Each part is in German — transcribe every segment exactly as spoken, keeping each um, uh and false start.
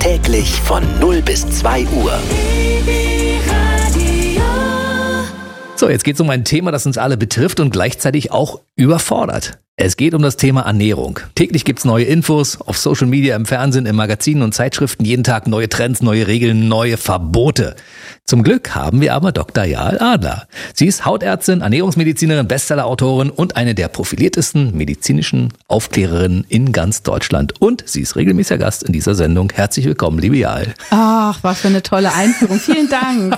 Täglich von null bis zwei Uhr. So, jetzt geht es um ein Thema, das uns alle betrifft und gleichzeitig auch überfordert. Es geht um das Thema Ernährung. Täglich gibt's neue Infos auf Social Media, im Fernsehen, in Magazinen und Zeitschriften. Jeden Tag neue Trends, neue Regeln, neue Verbote. Zum Glück haben wir aber Doktor Jael Adler. Sie ist Hautärztin, Ernährungsmedizinerin, Bestsellerautorin und eine der profiliertesten medizinischen Aufklärerinnen in ganz Deutschland. Und sie ist regelmäßiger Gast in dieser Sendung. Herzlich willkommen, liebe Jael. Ach, was für eine tolle Einführung. Vielen Dank.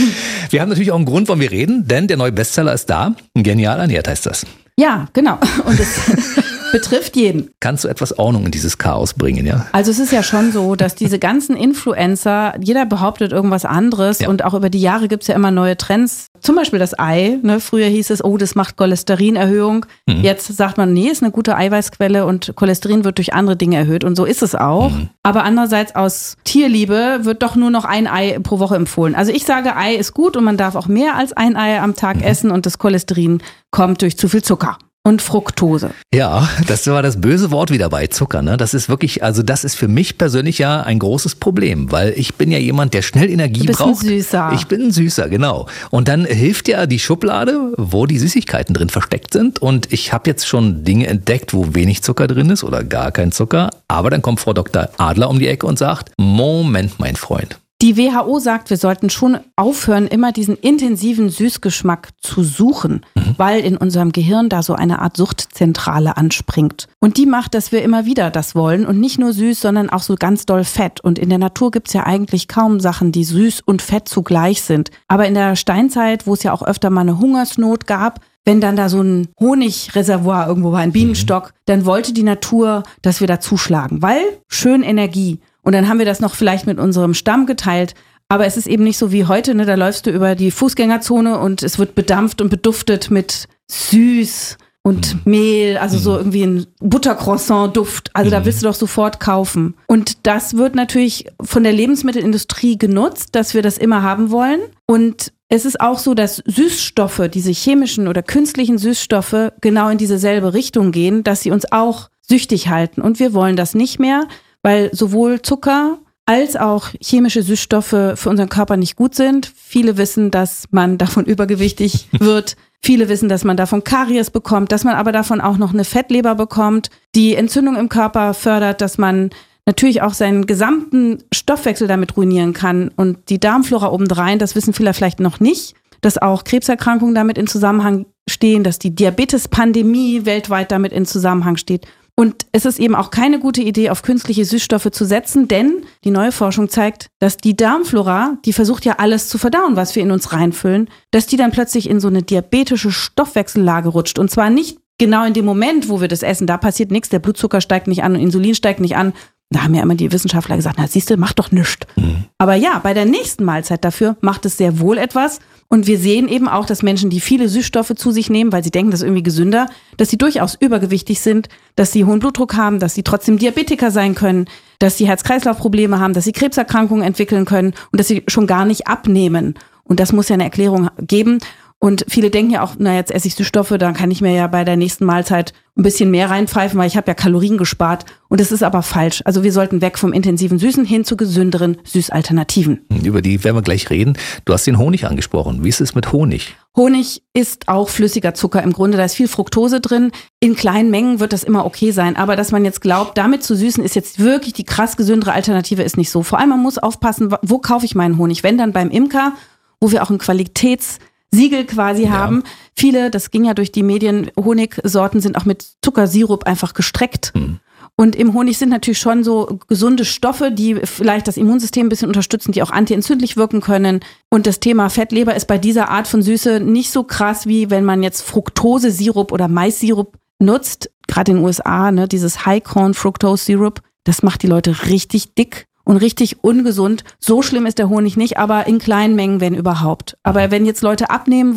Wir haben natürlich auch einen Grund, warum wir reden, denn der neue Bestseller ist da. Genial ernährt heißt das. Ja, genau. Und es betrifft jeden. Kannst du etwas Ordnung in dieses Chaos bringen, ja? Also es ist ja schon so, dass diese ganzen Influencer, jeder behauptet irgendwas anderes ja. Und auch über die Jahre gibt es ja immer neue Trends. Zum Beispiel das Ei. Ne? Früher hieß es, oh, das macht Cholesterinerhöhung. Mhm. Jetzt sagt man, nee, ist eine gute Eiweißquelle und Cholesterin wird durch andere Dinge erhöht und so ist es auch. Mhm. Aber andererseits aus Tierliebe wird doch nur noch ein Ei pro Woche empfohlen. Also ich sage, Ei ist gut und man darf auch mehr als ein Ei am Tag mhm. essen und das Cholesterin kommt durch zu viel Zucker. Und Fructose. Ja, das war das böse Wort wieder bei Zucker. Ne? Das ist wirklich, also das ist für mich persönlich ja ein großes Problem, weil ich bin ja jemand, der schnell Energie du bist braucht. Ein Süßer. Ich bin ein Süßer, genau. Und dann hilft ja die Schublade, wo die Süßigkeiten drin versteckt sind. Und ich habe jetzt schon Dinge entdeckt, wo wenig Zucker drin ist oder gar kein Zucker. Aber dann kommt Frau Doktor Adler um die Ecke und sagt, Moment, mein Freund. Die W H O sagt, wir sollten schon aufhören, immer diesen intensiven Süßgeschmack zu suchen, mhm. weil in unserem Gehirn da so eine Art Suchtzentrale anspringt. Und die macht, dass wir immer wieder das wollen und nicht nur süß, sondern auch so ganz doll fett. Und in der Natur gibt's ja eigentlich kaum Sachen, die süß und fett zugleich sind. Aber in der Steinzeit, wo es ja auch öfter mal eine Hungersnot gab, wenn dann da so ein Honigreservoir irgendwo war, ein Bienenstock, mhm. dann wollte die Natur, dass wir da zuschlagen, weil schön Energie. Und dann haben wir das noch vielleicht mit unserem Stamm geteilt. Aber es ist eben nicht so wie heute, ne? Da läufst du über die Fußgängerzone und es wird bedampft und beduftet mit süß und mhm. Mehl, also mhm. so irgendwie ein Buttercroissant-Duft. Also mhm. da willst du doch sofort kaufen. Und das wird natürlich von der Lebensmittelindustrie genutzt, dass wir das immer haben wollen. Und es ist auch so, dass Süßstoffe, diese chemischen oder künstlichen Süßstoffe, genau in diese selbe Richtung gehen, dass sie uns auch süchtig halten. Und wir wollen das nicht mehr, weil sowohl Zucker als auch chemische Süßstoffe für unseren Körper nicht gut sind. Viele wissen, dass man davon übergewichtig wird. Viele wissen, dass man davon Karies bekommt, dass man aber davon auch noch eine Fettleber bekommt, die Entzündung im Körper fördert, dass man natürlich auch seinen gesamten Stoffwechsel damit ruinieren kann. Und die Darmflora obendrein, das wissen viele vielleicht noch nicht, dass auch Krebserkrankungen damit in Zusammenhang stehen, dass die Diabetes-Pandemie weltweit damit in Zusammenhang steht. Und es ist eben auch keine gute Idee, auf künstliche Süßstoffe zu setzen, denn die neue Forschung zeigt, dass die Darmflora, die versucht ja alles zu verdauen, was wir in uns reinfüllen, dass die dann plötzlich in so eine diabetische Stoffwechsellage rutscht. Und zwar nicht genau in dem Moment, wo wir das essen, da passiert nichts, der Blutzucker steigt nicht an und Insulin steigt nicht an. Da haben ja immer die Wissenschaftler gesagt, na siehst du, mach doch nichts. Mhm. Aber ja, bei der nächsten Mahlzeit dafür macht es sehr wohl etwas. Und wir sehen eben auch, dass Menschen, die viele Süßstoffe zu sich nehmen, weil sie denken, das ist irgendwie gesünder, dass sie durchaus übergewichtig sind, dass sie hohen Blutdruck haben, dass sie trotzdem Diabetiker sein können, dass sie Herz-Kreislauf-Probleme haben, dass sie Krebserkrankungen entwickeln können und dass sie schon gar nicht abnehmen. Und das muss ja eine Erklärung geben. Und viele denken ja auch, na jetzt esse ich Süßstoffe, dann kann ich mir ja bei der nächsten Mahlzeit ein bisschen mehr reinpfeifen, weil ich habe ja Kalorien gespart. Und das ist aber falsch. Also wir sollten weg vom intensiven Süßen hin zu gesünderen Süßalternativen. Über die werden wir gleich reden. Du hast den Honig angesprochen. Wie ist es mit Honig? Honig ist auch flüssiger Zucker im Grunde. Da ist viel Fructose drin. In kleinen Mengen wird das immer okay sein. Aber dass man jetzt glaubt, damit zu süßen ist jetzt wirklich die krass gesündere Alternative, ist nicht so. Vor allem, man muss aufpassen, wo kaufe ich meinen Honig? Wenn dann beim Imker, wo wir auch ein Qualitäts Siegel quasi ja. haben. Viele, das ging ja durch die Medien, Honigsorten sind auch mit Zuckersirup einfach gestreckt. Hm. Und im Honig sind natürlich schon so gesunde Stoffe, die vielleicht das Immunsystem ein bisschen unterstützen, die auch antientzündlich wirken können. Und das Thema Fettleber ist bei dieser Art von Süße nicht so krass, wie wenn man jetzt Fructose-Sirup oder Mais-Sirup nutzt. Gerade in den U S A, ne, dieses High-Corn-Fructose-Sirup, das macht die Leute richtig dick. Und richtig ungesund. So schlimm ist der Honig nicht, aber in kleinen Mengen, wenn überhaupt. Aber wenn jetzt Leute abnehmen wollen und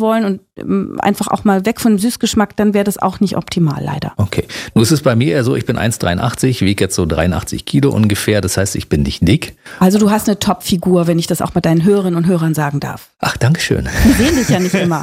einfach auch mal weg von dem Süßgeschmack, dann wäre das auch nicht optimal, leider. Okay. Nun ist es bei mir eher so, ich bin eins Komma dreiundachtzig, wiege jetzt so dreiundachtzig Kilo ungefähr. Das heißt, ich bin nicht dick. Also du hast eine Top-Figur, wenn ich das auch mal deinen Hörerinnen und Hörern sagen darf. Ach, dankeschön. Die sehen dich ja nicht immer.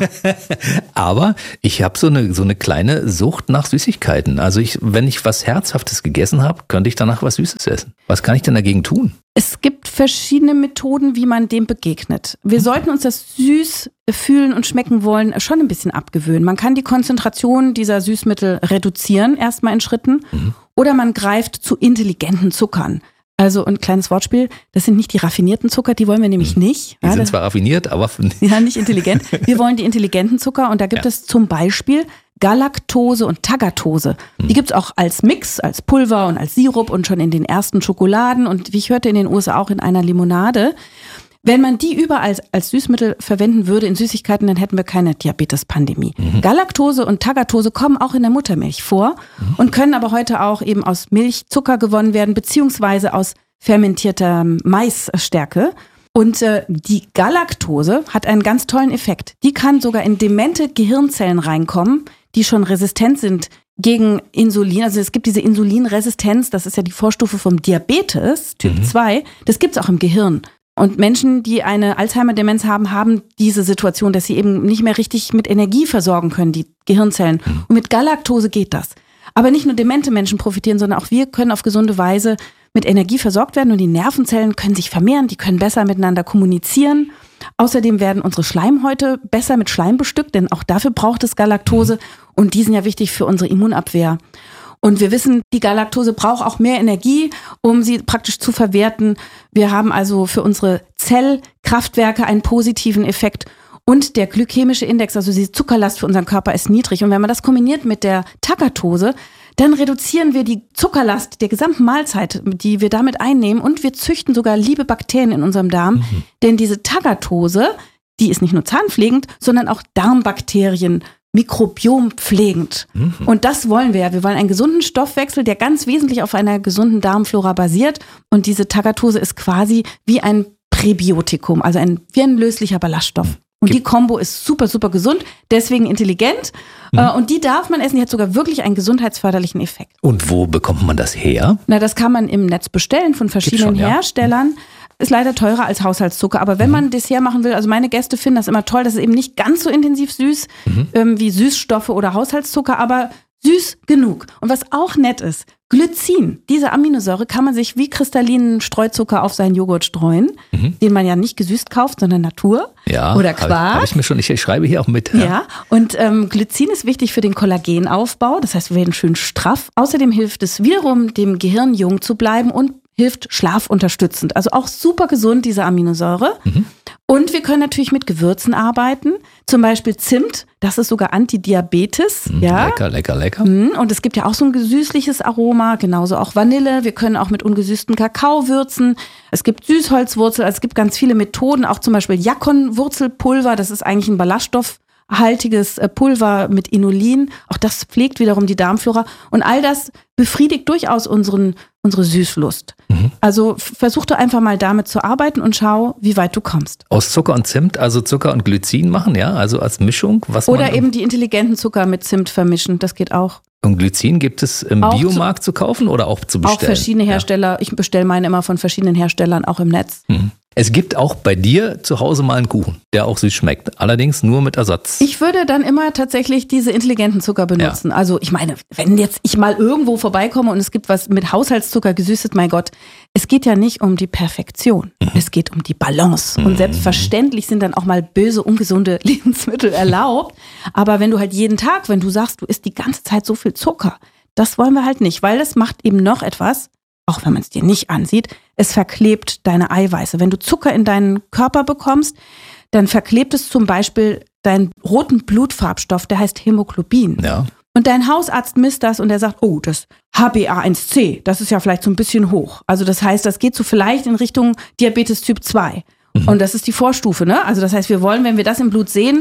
Aber ich habe so eine, so eine kleine Sucht nach Süßigkeiten. Also ich, wenn ich was Herzhaftes gegessen habe, könnte ich danach was Süßes essen. Was kann ich denn dagegen tun? Es gibt verschiedene Methoden, wie man dem begegnet. Wir sollten uns das süß fühlen und schmecken wollen schon ein bisschen abgewöhnen. Man kann die Konzentration dieser Süßmittel reduzieren, erstmal in Schritten. Mhm. Oder man greift zu intelligenten Zuckern. Also ein kleines Wortspiel, das sind nicht die raffinierten Zucker, die wollen wir nämlich nicht. Die ja, sind zwar raffiniert, aber... Ja, nicht intelligent. Wir wollen die intelligenten Zucker und da gibt ja. es zum Beispiel Galaktose und Tagatose. Hm. Die gibt es auch als Mix, als Pulver und als Sirup und schon in den ersten Schokoladen und wie ich hörte in den U S A auch in einer Limonade. Wenn man die überall als, als Süßmittel verwenden würde in Süßigkeiten, dann hätten wir keine Diabetes-Pandemie. Mhm. Galaktose und Tagatose kommen auch in der Muttermilch vor mhm. und können aber heute auch eben aus Milchzucker gewonnen werden, beziehungsweise aus fermentierter Maisstärke. Und äh, die Galaktose hat einen ganz tollen Effekt. Die kann sogar in demente Gehirnzellen reinkommen, die schon resistent sind gegen Insulin. Also es gibt diese Insulinresistenz, das ist ja die Vorstufe vom Diabetes, Typ mhm. zwei. Das gibt es auch im Gehirn. Und Menschen, die eine Alzheimer-Demenz haben, haben diese Situation, dass sie eben nicht mehr richtig mit Energie versorgen können, die Gehirnzellen. Mhm. Und mit Galaktose geht das. Aber nicht nur demente Menschen profitieren, sondern auch wir können auf gesunde Weise mit Energie versorgt werden und die Nervenzellen können sich vermehren, die können besser miteinander kommunizieren. Außerdem werden unsere Schleimhäute besser mit Schleim bestückt, denn auch dafür braucht es Galaktose und die sind ja wichtig für unsere Immunabwehr. Und wir wissen, die Galaktose braucht auch mehr Energie, um sie praktisch zu verwerten. Wir haben also für unsere Zellkraftwerke einen positiven Effekt. Und der glykämische Index, also die Zuckerlast für unseren Körper, ist niedrig. Und wenn man das kombiniert mit der Tagatose, dann reduzieren wir die Zuckerlast der gesamten Mahlzeit, die wir damit einnehmen. Und wir züchten sogar liebe Bakterien in unserem Darm. Mhm. Denn diese Tagatose, die ist nicht nur zahnpflegend, sondern auch Darmbakterien mikrobiompflegend. Mhm. Und das wollen wir. Wir wollen einen gesunden Stoffwechsel, der ganz wesentlich auf einer gesunden Darmflora basiert. Und diese Tagatose ist quasi wie ein Präbiotikum, also ein, wie ein löslicher Ballaststoff. Und die Kombo ist super, super gesund, deswegen intelligent. Mhm. Und die darf man essen, die hat sogar wirklich einen gesundheitsförderlichen Effekt. Und wo bekommt man das her? Na, das kann man im Netz bestellen von verschiedenen schon, Herstellern. Ja. Ist leider teurer als Haushaltszucker. Aber wenn mhm. man ein Dessert machen will, also meine Gäste finden das immer toll, das ist eben nicht ganz so intensiv süß mhm. ähm, wie Süßstoffe oder Haushaltszucker, aber süß genug. Und was auch nett ist, Glycin, diese Aminosäure kann man sich wie kristallinen Streuzucker auf seinen Joghurt streuen, mhm. den man ja nicht gesüßt kauft, sondern Natur ja, oder Quark. Habe hab ich mir schon, ich, ich schreibe hier auch mit. Ja, ja. Und ähm, Glycin ist wichtig für den Kollagenaufbau, das heißt, wir werden schön straff. Außerdem hilft es wiederum, dem Gehirn jung zu bleiben und hilft schlafunterstützend. Also auch super gesund, diese Aminosäure. Mhm. Und wir können natürlich mit Gewürzen arbeiten, zum Beispiel Zimt, das ist sogar Antidiabetes. Mhm, ja. Lecker, lecker, lecker. Und es gibt ja auch so ein süßliches Aroma, genauso auch Vanille. Wir können auch mit ungesüßtem Kakao würzen. Es gibt Süßholzwurzel, also es gibt ganz viele Methoden, auch zum Beispiel Jakonwurzelpulver, das ist eigentlich ein ballaststoffhaltiges Pulver mit Inulin. Auch das pflegt wiederum die Darmflora. Und all das befriedigt durchaus unseren, unsere Süßlust. Mhm. Also versuch doch einfach mal damit zu arbeiten und schau, wie weit du kommst. Aus Zucker und Zimt, also Zucker und Glycin machen, ja? Also als Mischung? Was Oder man eben die intelligenten Zucker mit Zimt vermischen, das geht auch. Und Glycin gibt es im auch Biomarkt zu, zu kaufen oder auch zu bestellen? Auch verschiedene Hersteller. Ja. Ich bestelle meine immer von verschiedenen Herstellern, auch im Netz. Mhm. Es gibt auch bei dir zu Hause mal einen Kuchen, der auch süß schmeckt. Allerdings nur mit Ersatz. Ich würde dann immer tatsächlich diese intelligenten Zucker benutzen. Ja. Also ich meine, wenn jetzt ich mal irgendwo vorbeikomme und es gibt was mit Haushaltszucker gesüßet, mein Gott, es geht ja nicht um die Perfektion. Mhm. Es geht um die Balance. Mhm. Und selbstverständlich sind dann auch mal böse, ungesunde Lebensmittel erlaubt. Aber wenn du halt jeden Tag, wenn du sagst, du isst die ganze Zeit so viel Zucker, das wollen wir halt nicht, weil das macht eben noch etwas, auch wenn man es dir nicht ansieht, es verklebt deine Eiweiße. Wenn du Zucker in deinen Körper bekommst, dann verklebt es zum Beispiel deinen roten Blutfarbstoff, der heißt Hämoglobin. Ja. Und dein Hausarzt misst das und er sagt, oh, das H b A eins C, das ist ja vielleicht so ein bisschen hoch. Also das heißt, das geht so vielleicht in Richtung Diabetes Typ zwei. Mhm. Und das ist die Vorstufe, ne? Also das heißt, wir wollen, wenn wir das im Blut sehen,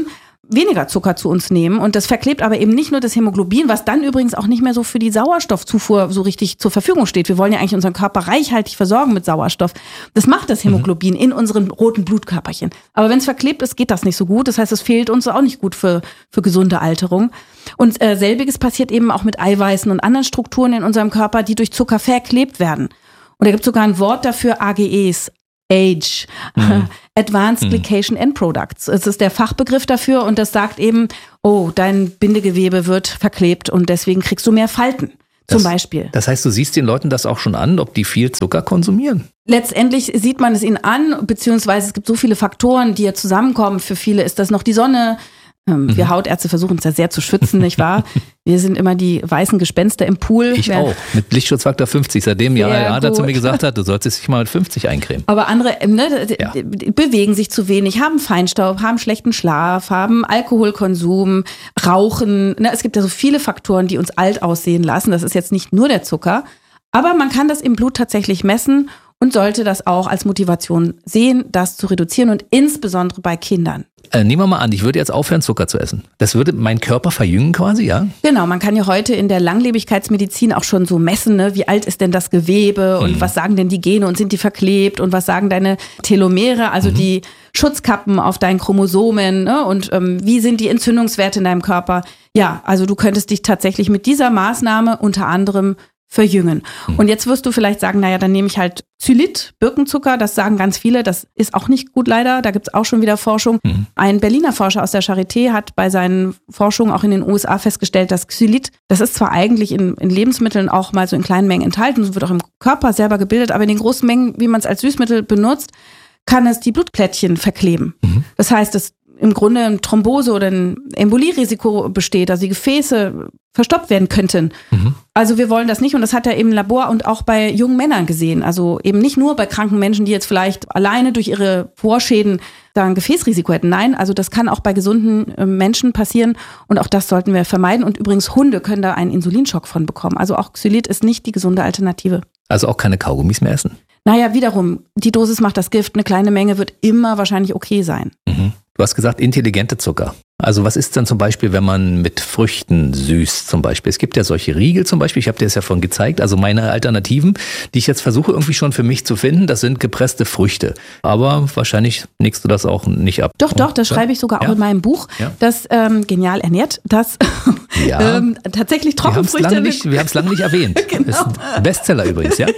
weniger Zucker zu uns nehmen und das verklebt aber eben nicht nur das Hämoglobin, was dann übrigens auch nicht mehr so für die Sauerstoffzufuhr so richtig zur Verfügung steht. Wir wollen ja eigentlich unseren Körper reichhaltig versorgen mit Sauerstoff. Das macht das Hämoglobin mhm. in unseren roten Blutkörperchen. Aber wenn es verklebt ist, geht das nicht so gut. Das heißt, es fehlt uns auch nicht gut für, für gesunde Alterung. Und äh, selbiges passiert eben auch mit Eiweißen und anderen Strukturen in unserem Körper, die durch Zucker verklebt werden. Und da gibt es sogar ein Wort dafür, A G Es. Age, mhm. Advanced mhm. Glycation End Products. Es ist der Fachbegriff dafür und das sagt eben, oh, dein Bindegewebe wird verklebt und deswegen kriegst du mehr Falten, zum das, Beispiel. Das heißt, du siehst den Leuten das auch schon an, ob die viel Zucker konsumieren? Letztendlich sieht man es ihnen an, beziehungsweise es gibt so viele Faktoren, die ja zusammenkommen. Für viele ist das noch die Sonne. Ähm, wir mhm. Hautärzte versuchen uns ja sehr zu schützen, nicht wahr? Wir sind immer die weißen Gespenster im Pool. Ich Wer, auch, mit Lichtschutzfaktor fünfzig. Seitdem ja er zu mir gesagt hat, du solltest dich mal mit fünfzig eincremen. Aber andere ne, ja. bewegen sich zu wenig, haben Feinstaub, haben schlechten Schlaf, haben Alkoholkonsum, Rauchen. Ne, es gibt ja so viele Faktoren, die uns alt aussehen lassen. Das ist jetzt nicht nur der Zucker. Aber man kann das im Blut tatsächlich messen und sollte das auch als Motivation sehen, das zu reduzieren und insbesondere bei Kindern. Äh, nehmen wir mal an, ich würde jetzt aufhören, Zucker zu essen. Das würde meinen Körper verjüngen quasi, ja? Genau, man kann ja heute in der Langlebigkeitsmedizin auch schon so messen, ne? Wie alt ist denn das Gewebe und mhm. was sagen denn die Gene und sind die verklebt und was sagen deine Telomere, also mhm. die Schutzkappen auf deinen Chromosomen, ne? Und ähm, wie sind die Entzündungswerte in deinem Körper? Ja, also du könntest dich tatsächlich mit dieser Maßnahme unter anderem verjüngen. Mhm. Und jetzt wirst du vielleicht sagen, naja, dann nehme ich halt Xylit, Birkenzucker, das sagen ganz viele, das ist auch nicht gut leider, da gibt es auch schon wieder Forschung. Mhm. Ein Berliner Forscher aus der Charité hat bei seinen Forschungen auch in den U S A festgestellt, dass Xylit, das ist zwar eigentlich in, in Lebensmitteln auch mal so in kleinen Mengen enthalten, es wird auch im Körper selber gebildet, aber in den großen Mengen, wie man es als Süßmittel benutzt, kann es die Blutplättchen verkleben. Mhm. Das heißt, es im Grunde ein Thrombose oder ein Embolierisiko besteht, also die Gefäße verstopft werden könnten. Mhm. Also wir wollen das nicht und das hat er im Labor und auch bei jungen Männern gesehen. Also eben nicht nur bei kranken Menschen, die jetzt vielleicht alleine durch ihre Vorschäden da ein Gefäßrisiko hätten. Nein, also das kann auch bei gesunden Menschen passieren und auch das sollten wir vermeiden. Und übrigens Hunde können da einen Insulinschock von bekommen. Also auch Xylit ist nicht die gesunde Alternative. Also auch keine Kaugummis mehr essen? Naja, wiederum, die Dosis macht das Gift. Eine kleine Menge wird immer wahrscheinlich okay sein. Mhm. Du hast gesagt, intelligente Zucker. Also was ist dann zum Beispiel, wenn man mit Früchten süßt zum Beispiel? Es gibt ja solche Riegel zum Beispiel, ich habe dir das ja vorhin gezeigt. Also meine Alternativen, die ich jetzt versuche irgendwie schon für mich zu finden, das sind gepresste Früchte. Aber wahrscheinlich nickst du das auch nicht ab. Doch, doch, das ja? schreibe ich sogar auch ja? in meinem Buch, ja? das ähm, genial ernährt, das ja. ähm, tatsächlich Trockenfrüchte... Wir haben es lange nicht erwähnt. Genau. Das ist ein Bestseller übrigens, ja?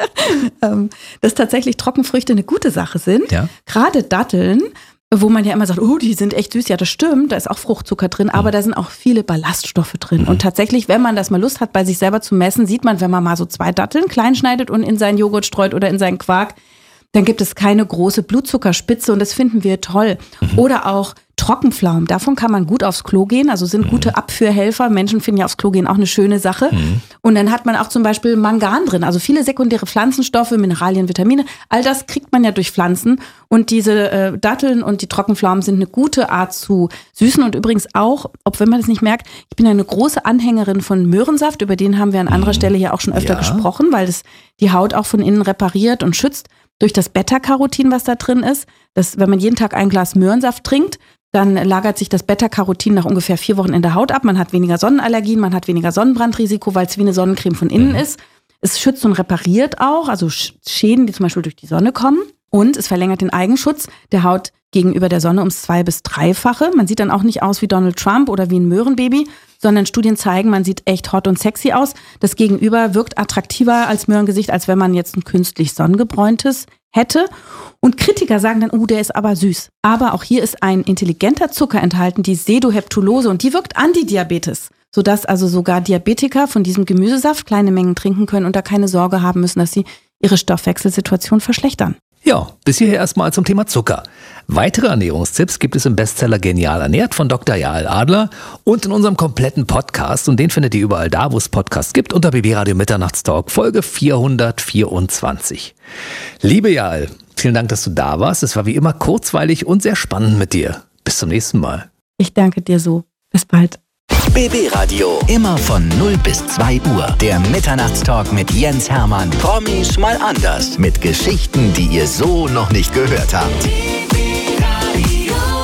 Dass tatsächlich Trockenfrüchte eine gute Sache sind. Ja? Gerade Datteln, wo man ja immer sagt, oh, die sind echt süß. Ja, das stimmt, da ist auch Fruchtzucker drin, aber mhm. da sind auch viele Ballaststoffe drin. Mhm. Und tatsächlich, wenn man das mal Lust hat, bei sich selber zu messen, sieht man, wenn man mal so zwei Datteln klein schneidet und in seinen Joghurt streut oder in seinen Quark, dann gibt es keine große Blutzuckerspitze und das finden wir toll. Mhm. Oder auch Trockenpflaumen, davon kann man gut aufs Klo gehen, also sind mhm. gute Abführhelfer. Menschen finden ja aufs Klo gehen auch eine schöne Sache. Mhm. Und dann hat man auch zum Beispiel Mangan drin, also viele sekundäre Pflanzenstoffe, Mineralien, Vitamine, all das kriegt man ja durch Pflanzen. Und diese äh, Datteln und die Trockenpflaumen sind eine gute Art zu süßen und übrigens auch, ob wenn man das nicht merkt, ich bin eine große Anhängerin von Möhrensaft, über den haben wir an anderer Stelle ja auch schon öfter ja. gesprochen, weil das die Haut auch von innen repariert und schützt durch das Beta-Carotin, was da drin ist. Das, wenn man jeden Tag ein Glas Möhrensaft trinkt, dann lagert sich das Beta-Carotin nach ungefähr vier Wochen in der Haut ab. Man hat weniger Sonnenallergien, man hat weniger Sonnenbrandrisiko, weil es wie eine Sonnencreme von innen mhm. ist. Es schützt und repariert auch, also Schäden, die zum Beispiel durch die Sonne kommen. Und es verlängert den Eigenschutz der Haut gegenüber der Sonne ums zwei- bis dreifache. Man sieht dann auch nicht aus wie Donald Trump oder wie ein Möhrenbaby, sondern Studien zeigen, man sieht echt hot und sexy aus. Das Gegenüber wirkt attraktiver als Möhrengesicht, als wenn man jetzt ein künstlich sonnengebräuntes hätte. Und Kritiker sagen dann, oh, der ist aber süß. Aber auch hier ist ein intelligenter Zucker enthalten, die Sedoheptulose, und die wirkt Antidiabetes, sodass also sogar Diabetiker von diesem Gemüsesaft kleine Mengen trinken können und da keine Sorge haben müssen, dass sie ihre Stoffwechselsituation verschlechtern. Ja, bis hierher erstmal zum Thema Zucker. Weitere Ernährungstipps gibt es im Bestseller Genial ernährt von Doktor Jael Adler und in unserem kompletten Podcast. Und den findet ihr überall da, wo es Podcasts gibt, unter B B Radio Mitternachtstalk, Folge vierhundertvierundzwanzig. Liebe Jael, vielen Dank, dass du da warst. Es war wie immer kurzweilig und sehr spannend mit dir. Bis zum nächsten Mal. Ich danke dir so. Bis bald. B B Radio, immer von null bis zwei Uhr. Der Mitternachtstalk mit Jens Hermann. Promis mal anders. Mit Geschichten, die ihr so noch nicht gehört habt.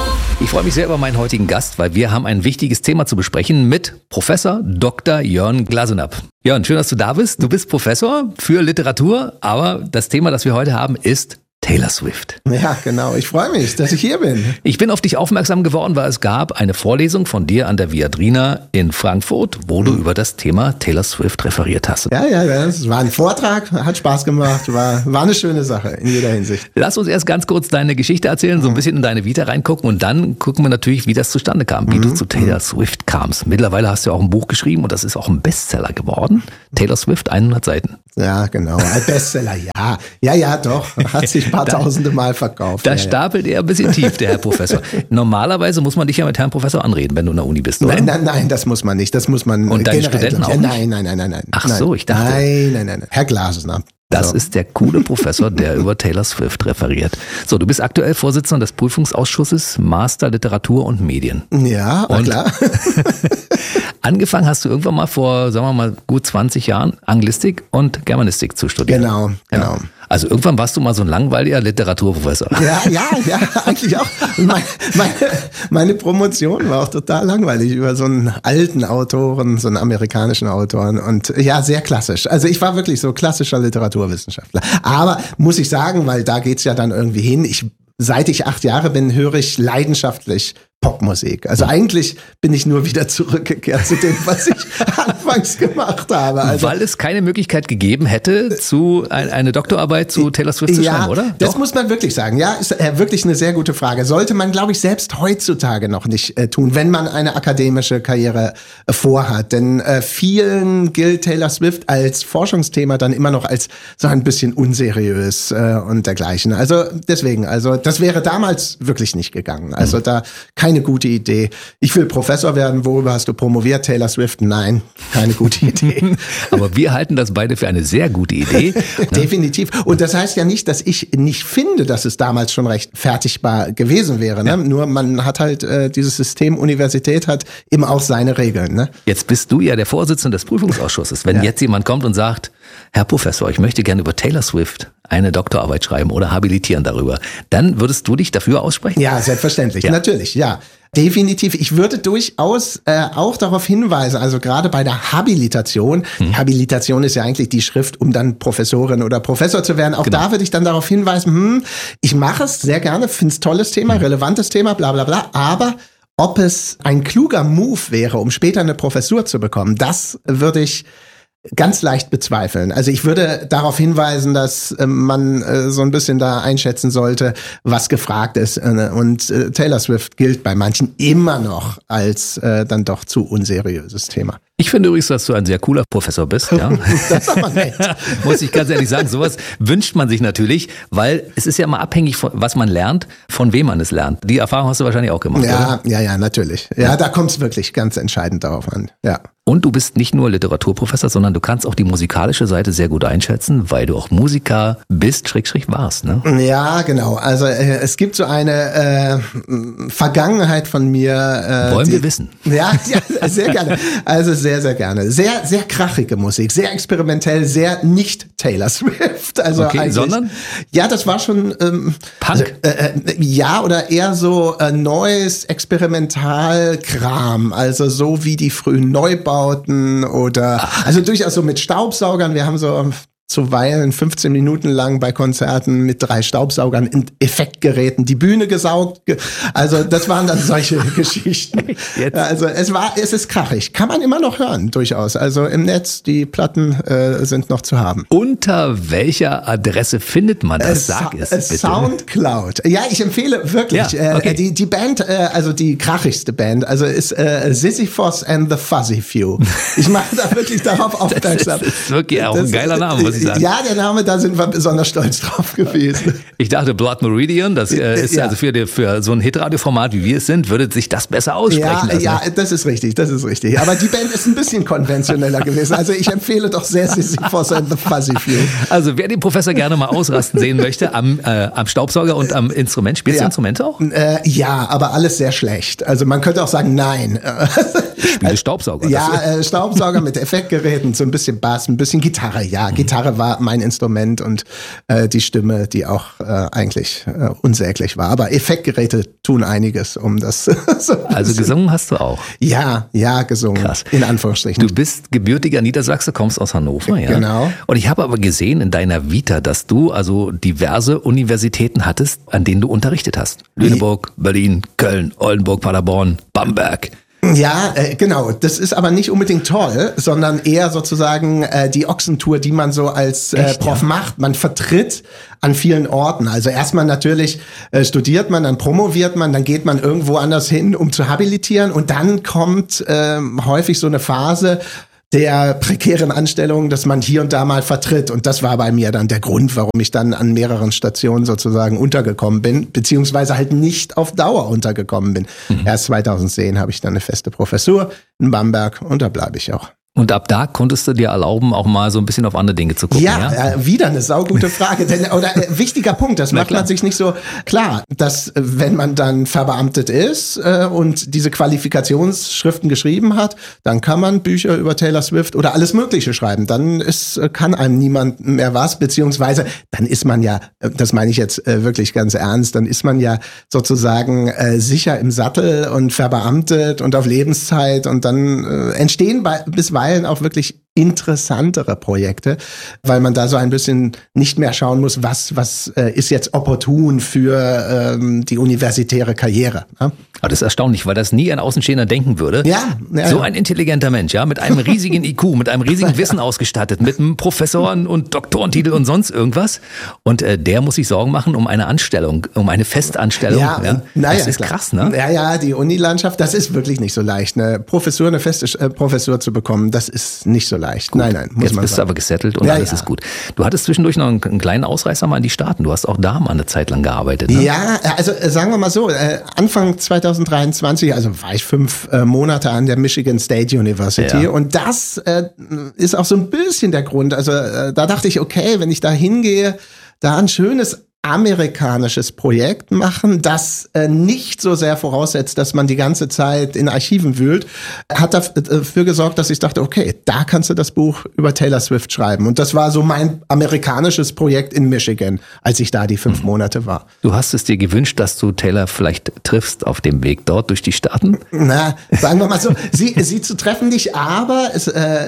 Ich freue mich sehr über meinen heutigen Gast, weil wir haben ein wichtiges Thema zu besprechen mit Professor Doktor Jörn Glasenapp. Jörn, schön, dass du da bist. Du bist Professor für Literatur, aber das Thema, das wir heute haben, ist Taylor Swift. Ja, genau. Ich freue mich, dass ich hier bin. Ich bin auf dich aufmerksam geworden, weil es gab eine Vorlesung von dir an der Viadrina in Frankfurt, wo du über das Thema Taylor Swift referiert hast. Ja, ja, das war ein Vortrag, hat Spaß gemacht, war, war eine schöne Sache in jeder Hinsicht. Lass uns erst ganz kurz deine Geschichte erzählen, so ein bisschen in deine Vita reingucken und dann gucken wir natürlich, wie das zustande kam, wie mhm. du zu Taylor Swift kamst. Mittlerweile hast du ja auch ein Buch geschrieben und das ist auch ein Bestseller geworden. Taylor Swift, hundert Seiten. Ja, genau. Ein Bestseller, ja. Ja, ja, doch. Hat sich ein paar da, tausende Mal verkauft. Da ja, stapelt ja. er ein bisschen tief, der Herr Professor. Normalerweise muss man dich ja mit Herrn Professor anreden, wenn du in der Uni bist, oder? Nein, nein, nein, das muss man nicht. Das muss man Und deine Studenten auch nicht? Nein, nein, nein, nein, nein. Ach nein. so, ich dachte. Nein, nein, nein. Herr Glasenapp. Das so. ist der coole Professor, der über Taylor Swift referiert. So, du bist aktuell Vorsitzender des Prüfungsausschusses Master Literatur und Medien. Ja, und klar. Angefangen hast du irgendwann mal vor, sagen wir mal, gut zwanzig Jahren Anglistik und Germanistik zu studieren. Genau, genau. Ja. Also irgendwann warst du mal so ein langweiliger Literaturprofessor. Ja, ja, ja, eigentlich auch. Meine, meine, meine Promotion war auch total langweilig über so einen alten Autoren, so einen amerikanischen Autoren und ja, sehr klassisch. Also ich war wirklich so klassischer Literaturwissenschaftler. Aber muss ich sagen, weil da geht's ja dann irgendwie hin, ich seit ich acht Jahre bin, höre ich leidenschaftlich Popmusik. Also eigentlich bin ich nur wieder zurückgekehrt zu dem, was ich anfangs gemacht habe. Also weil es keine Möglichkeit gegeben hätte, zu ein, eine Doktorarbeit zu Taylor Swift zu ja, schreiben, oder? Das Doch? muss man wirklich sagen. Ja, ist äh, wirklich eine sehr gute Frage. Sollte man, glaube ich, selbst heutzutage noch nicht äh, tun, wenn man eine akademische Karriere äh, vorhat. Denn äh, vielen gilt Taylor Swift als Forschungsthema dann immer noch als so ein bisschen unseriös äh, und dergleichen. Also deswegen, also das wäre damals wirklich nicht gegangen. Also mhm. da kein Keine gute Idee. Ich will Professor werden. Worüber hast du promoviert? Taylor Swift? Nein, keine gute Idee. Aber wir halten das beide für eine sehr gute Idee. Definitiv. Und das heißt ja nicht, dass ich nicht finde, dass es damals schon recht fertigbar gewesen wäre. Ne? Ja. Nur man hat halt, äh, dieses System Universität hat eben auch seine Regeln. Ne? Jetzt bist du ja der Vorsitzende des Prüfungsausschusses. Wenn ja. jetzt jemand kommt und sagt, Herr Professor, ich möchte gerne über Taylor Swift eine Doktorarbeit schreiben oder habilitieren darüber, dann würdest du dich dafür aussprechen? Ja, selbstverständlich. Ja. Natürlich, ja. Definitiv. Ich würde durchaus äh, auch darauf hinweisen, also gerade bei der Habilitation, hm. die Habilitation ist ja eigentlich die Schrift, um dann Professorin oder Professor zu werden. Auch genau. da würde ich dann darauf hinweisen, hm, ich mache es sehr gerne, finde es tolles Thema, hm. relevantes Thema, bla bla bla, aber ob es ein kluger Move wäre, um später eine Professur zu bekommen, das würde ich ganz leicht bezweifeln. Also ich würde darauf hinweisen, dass äh, man äh, so ein bisschen da einschätzen sollte, was gefragt ist. Äh, und äh, Taylor Swift gilt bei manchen immer noch als äh, dann doch zu unseriöses Thema. Ich finde übrigens, dass du ein sehr cooler Professor bist. Ja. Das ist aber nett. Muss ich ganz ehrlich sagen, sowas wünscht man sich natürlich, weil es ist ja immer abhängig, von was man lernt, von wem man es lernt. Die Erfahrung hast du wahrscheinlich auch gemacht, ja, oder? Ja, ja, natürlich. Ja, ja. Da kommt es wirklich ganz entscheidend darauf an. Ja. Und du bist nicht nur Literaturprofessor, sondern du kannst auch die musikalische Seite sehr gut einschätzen, weil du auch Musiker bist, Schrägstrich warst, ne? Ja, genau. Also äh, es gibt so eine äh, Vergangenheit von mir. Äh, Wollen die, wir wissen? Ja, ja, sehr gerne. Also sehr, sehr gerne. Sehr, sehr krachige Musik, sehr experimentell, sehr nicht Taylor Swift. Also okay, sondern? Ja, das war schon ähm, Punk. Also, äh, ja, oder eher so äh, neues Experimentalkram. Also so wie die frühen Neubauten oder also durchaus so mit Staubsaugern. Wir haben so zuweilen fünfzehn Minuten lang bei Konzerten mit drei Staubsaugern in Effektgeräten die Bühne gesaugt. Also das waren dann solche Geschichten. Jetzt. Also es war, es ist krachig. Kann man immer noch hören, durchaus. Also im Netz, die Platten äh, sind noch zu haben. Unter welcher Adresse findet man das? Sag es bitte. Soundcloud. Ja, ich empfehle wirklich. Ja, okay. äh, die, die Band, äh, also die krachigste Band, also ist äh, Sisyphos and the Fuzzy Few. Ich mache da wirklich darauf aufmerksam. Das ist wirklich auch das, ein geiler Name, muss ich sagen. Ja, der Name, da sind wir besonders stolz drauf gewesen. Ich dachte, Blood Meridian, das äh, ist ja. also für, die, für so ein Hitradioformat, wie wir es sind, würde sich das besser aussprechen ja, lassen. Ja, das ist richtig, das ist richtig. Aber die Band ist ein bisschen konventioneller gewesen. Also ich empfehle doch sehr Sisyphos and the Fuzzy Few. Also wer den Professor gerne mal ausrasten sehen möchte, am, äh, am Staubsauger und am Instrument. Spielst ja. du Instrumente auch? Äh, ja, aber alles sehr schlecht. Also man könnte auch sagen, nein. Ich spiele Staubsauger. Ja, äh, Staubsauger mit Effektgeräten, so ein bisschen Bass, ein bisschen Gitarre. Ja, Gitarre Gitarre war mein Instrument und äh, die Stimme, die auch äh, eigentlich äh, unsäglich war. Aber Effektgeräte tun einiges, um das so Also gesungen hast du auch? Ja, ja, gesungen. Krass. In Anführungsstrichen. Du bist gebürtiger Niedersachse, kommst aus Hannover, ja? Genau. Und ich habe aber gesehen in deiner Vita, dass du also diverse Universitäten hattest, an denen du unterrichtet hast. Lüneburg, Berlin, Köln, Oldenburg, Paderborn, Bamberg. Ja, äh, genau. Das ist aber nicht unbedingt toll, sondern eher sozusagen äh, die Ochsentour, die man so als äh, Echt, Prof ja? macht. Man vertritt an vielen Orten. Also erstmal natürlich äh, studiert man, dann promoviert man, dann geht man irgendwo anders hin, um zu habilitieren. Und dann kommt äh, häufig so eine Phase der prekären Anstellung, dass man hier und da mal vertritt. Und das war bei mir dann der Grund, warum ich dann an mehreren Stationen sozusagen untergekommen bin, beziehungsweise halt nicht auf Dauer untergekommen bin. Mhm. Erst zweitausendzehn habe ich dann eine feste Professur in Bamberg und da bleibe ich auch. Und ab da konntest du dir erlauben, auch mal so ein bisschen auf andere Dinge zu gucken, ja? Ja, äh, wieder eine saugute Frage. Denn, oder äh, wichtiger Punkt, das macht man sich nicht so klar, dass äh, wenn man dann verbeamtet ist äh, und diese Qualifikationsschriften geschrieben hat, dann kann man Bücher über Taylor Swift oder alles Mögliche schreiben. Dann ist, äh, kann einem niemand mehr was, beziehungsweise dann ist man ja, äh, das meine ich jetzt äh, wirklich ganz ernst, dann ist man ja sozusagen äh, sicher im Sattel und verbeamtet und auf Lebenszeit und dann äh, entstehen bei, bisweilen auch wirklich interessantere Projekte, weil man da so ein bisschen nicht mehr schauen muss, was was äh, ist jetzt opportun für ähm, die universitäre Karriere. Ne? Aber das ist erstaunlich, weil das nie ein Außenstehender denken würde. Ja, ja, so ja. ein intelligenter Mensch, ja, mit einem riesigen I Q, mit einem riesigen Wissen ausgestattet, mit einem Professoren- und Doktorentitel und sonst irgendwas. Und äh, der muss sich Sorgen machen um eine Anstellung, um eine Festanstellung. Ja, ja. naja, Das ist klar. krass, ne? Ja, ja, die Unilandschaft, das ist wirklich nicht so leicht. Eine Professur, eine feste äh, Professur zu bekommen, das ist nicht so leicht. Gut. Nein, nein, muss Jetzt man bist sagen. du aber gesettelt und Ja, alles ja. ist gut. Du hattest zwischendurch noch einen, einen kleinen Ausreißer mal in die Staaten. Du hast auch da mal eine Zeit lang gearbeitet, ne? Ja, also äh, sagen wir mal so, äh, Anfang zweitausenddreiundzwanzig, also war ich fünf äh, Monate an der Michigan State University Ja. und das äh, ist auch so ein bisschen der Grund. Also äh, da dachte ich, okay, wenn ich da hingehe, da ein schönes amerikanisches Projekt machen, das äh, nicht so sehr voraussetzt, dass man die ganze Zeit in Archiven wühlt, hat dafür gesorgt, dass ich dachte, okay, da kannst du das Buch über Taylor Swift schreiben. Und das war so mein amerikanisches Projekt in Michigan, als ich da die fünf mhm. Monate war. Du hast es dir gewünscht, dass du Taylor vielleicht triffst auf dem Weg dort durch die Staaten? Na, sagen wir mal so, sie, sie zu treffen nicht, aber es äh,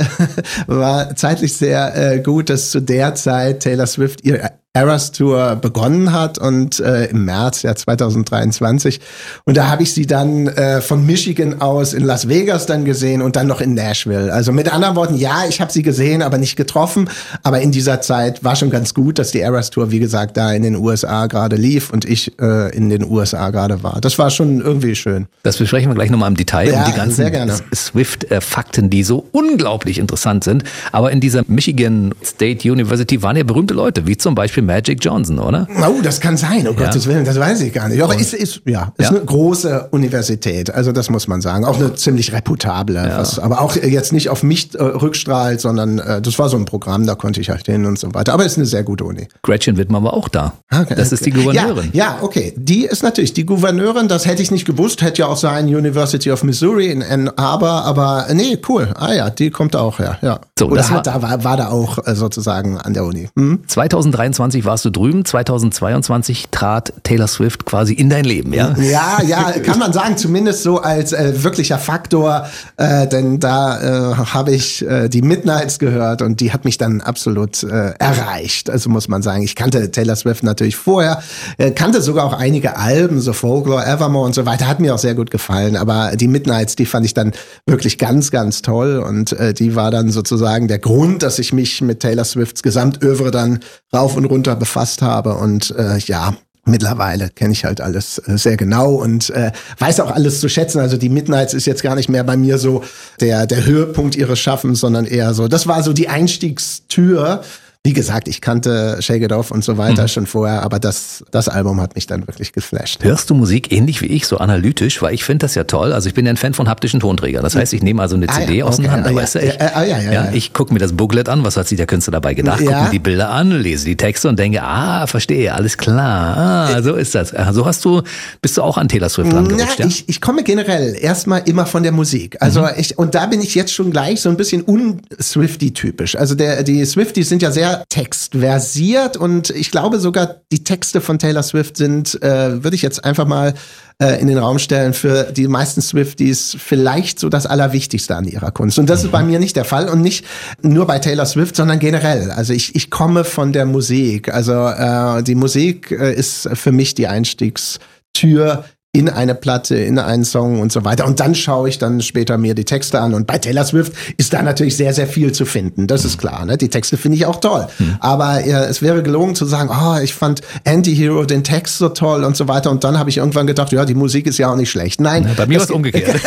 war zeitlich sehr äh, gut, dass zu der Zeit Taylor Swift ihr Eras Tour begonnen hat und äh, im März ja zweitausenddreiundzwanzig und da habe ich sie dann äh, von Michigan aus in Las Vegas dann gesehen und dann noch in Nashville. Also mit anderen Worten, ja, ich habe sie gesehen, aber nicht getroffen, aber in dieser Zeit war schon ganz gut, dass die Eras Tour, wie gesagt, da in den U S A gerade lief und ich äh, in den U S A gerade war. Das war schon irgendwie schön. Das besprechen wir gleich nochmal im Detail, Ja, um die ganzen sehr gerne. Swift-Fakten, die so unglaublich interessant sind. Aber in dieser Michigan State University waren ja berühmte Leute, wie zum Beispiel Magic Johnson, oder? Oh, das kann sein, oh Ja. Gottes Willen, das weiß ich gar nicht. Aber Und- ist, ist, ja, ist Ja. eine große Universität, also das muss man sagen. Auch eine ziemlich reputable, Ja. was, aber auch jetzt nicht auf mich äh, rückstrahlt, sondern äh, das war so ein Programm, da konnte ich halt hin und so weiter. Aber ist eine sehr gute Uni. Gretchen Whitmer war auch da. Okay. Das ist die Gouverneurin. Ja, ja, okay. Die ist natürlich die Gouverneurin, das hätte ich nicht gewusst, hätte ja auch sein University of Missouri in Ann Arbor, aber nee, cool. Ah ja, die kommt auch her, ja. So, Oder das war- hat, da war, war da auch äh, sozusagen an der Uni. Hm? zweitausenddreiundzwanzig warst du drüben, zweitausendzweiundzwanzig trat Taylor Swift quasi in dein Leben, ja? Ja, ja, kann man sagen, zumindest so als äh, wirklicher Faktor, äh, denn da äh, habe ich äh, die Midnights gehört und die hat mich dann absolut äh, erreicht, also muss man sagen. Ich kannte Taylor Swift natürlich vorher, äh, kannte sogar auch einige Alben, so Folklore, Evermore und so weiter, hat mir auch sehr gut gefallen, aber die Midnights, die fand ich dann wirklich ganz, ganz toll und äh, die war dann sozusagen der Grund, dass ich mich mit Taylor Swifts Gesamtövre dann rauf und runter befasst habe und äh, ja, mittlerweile kenne ich halt alles äh, sehr genau und äh, weiß auch alles zu schätzen. Also die Midnights ist jetzt gar nicht mehr bei mir so der der Höhepunkt ihres Schaffens, sondern eher so, das war so die Einstiegstür. Wie gesagt, ich kannte Shake It Off und so weiter mhm. schon vorher, aber das, das Album hat mich dann wirklich geflasht. Hörst du Musik ähnlich wie ich, so analytisch? Weil ich finde das ja toll. Also ich bin ja ein Fan von haptischen Tonträgern. Das heißt, ich nehme also eine Ah, C D ja, auseinander, okay. weißt du? Ja, Ich, ja, ja, ja, ja, ja. ich gucke mir das Booklet an, was hat sich der Künstler dabei gedacht, Ja. gucke mir die Bilder an, lese die Texte und denke, ah, verstehe, alles klar. Ah, so ist das. Ah, So hast du, bist du auch an Taylor Swift rangerutscht, ja? Ja, ich, ich komme generell erstmal immer von der Musik. Also Mhm. ich, und da bin ich jetzt schon gleich so ein bisschen un-Swifty-typisch. Also der, die Swifties sind ja sehr sehr textversiert und ich glaube sogar, die Texte von Taylor Swift sind, äh, würde ich jetzt einfach mal äh, in den Raum stellen, für die meisten Swifties vielleicht so das Allerwichtigste an ihrer Kunst. Und das mhm. ist bei mir nicht der Fall und nicht nur bei Taylor Swift, sondern generell. Also ich, ich komme von der Musik. Also äh, die Musik äh, ist für mich die Einstiegstür in eine Platte, in einen Song und so weiter. Und dann schaue ich dann später mir die Texte an. Und bei Taylor Swift ist da natürlich sehr, sehr viel zu finden. Das ist klar. Ne? Die Texte finde ich auch toll. Hm. Aber äh, es wäre gelogen zu sagen, oh, ich fand Anti-Hero den Text so toll und so weiter. Und dann habe ich irgendwann gedacht, ja, die Musik ist ja auch nicht schlecht. Nein. Ja, bei mir war es umgekehrt.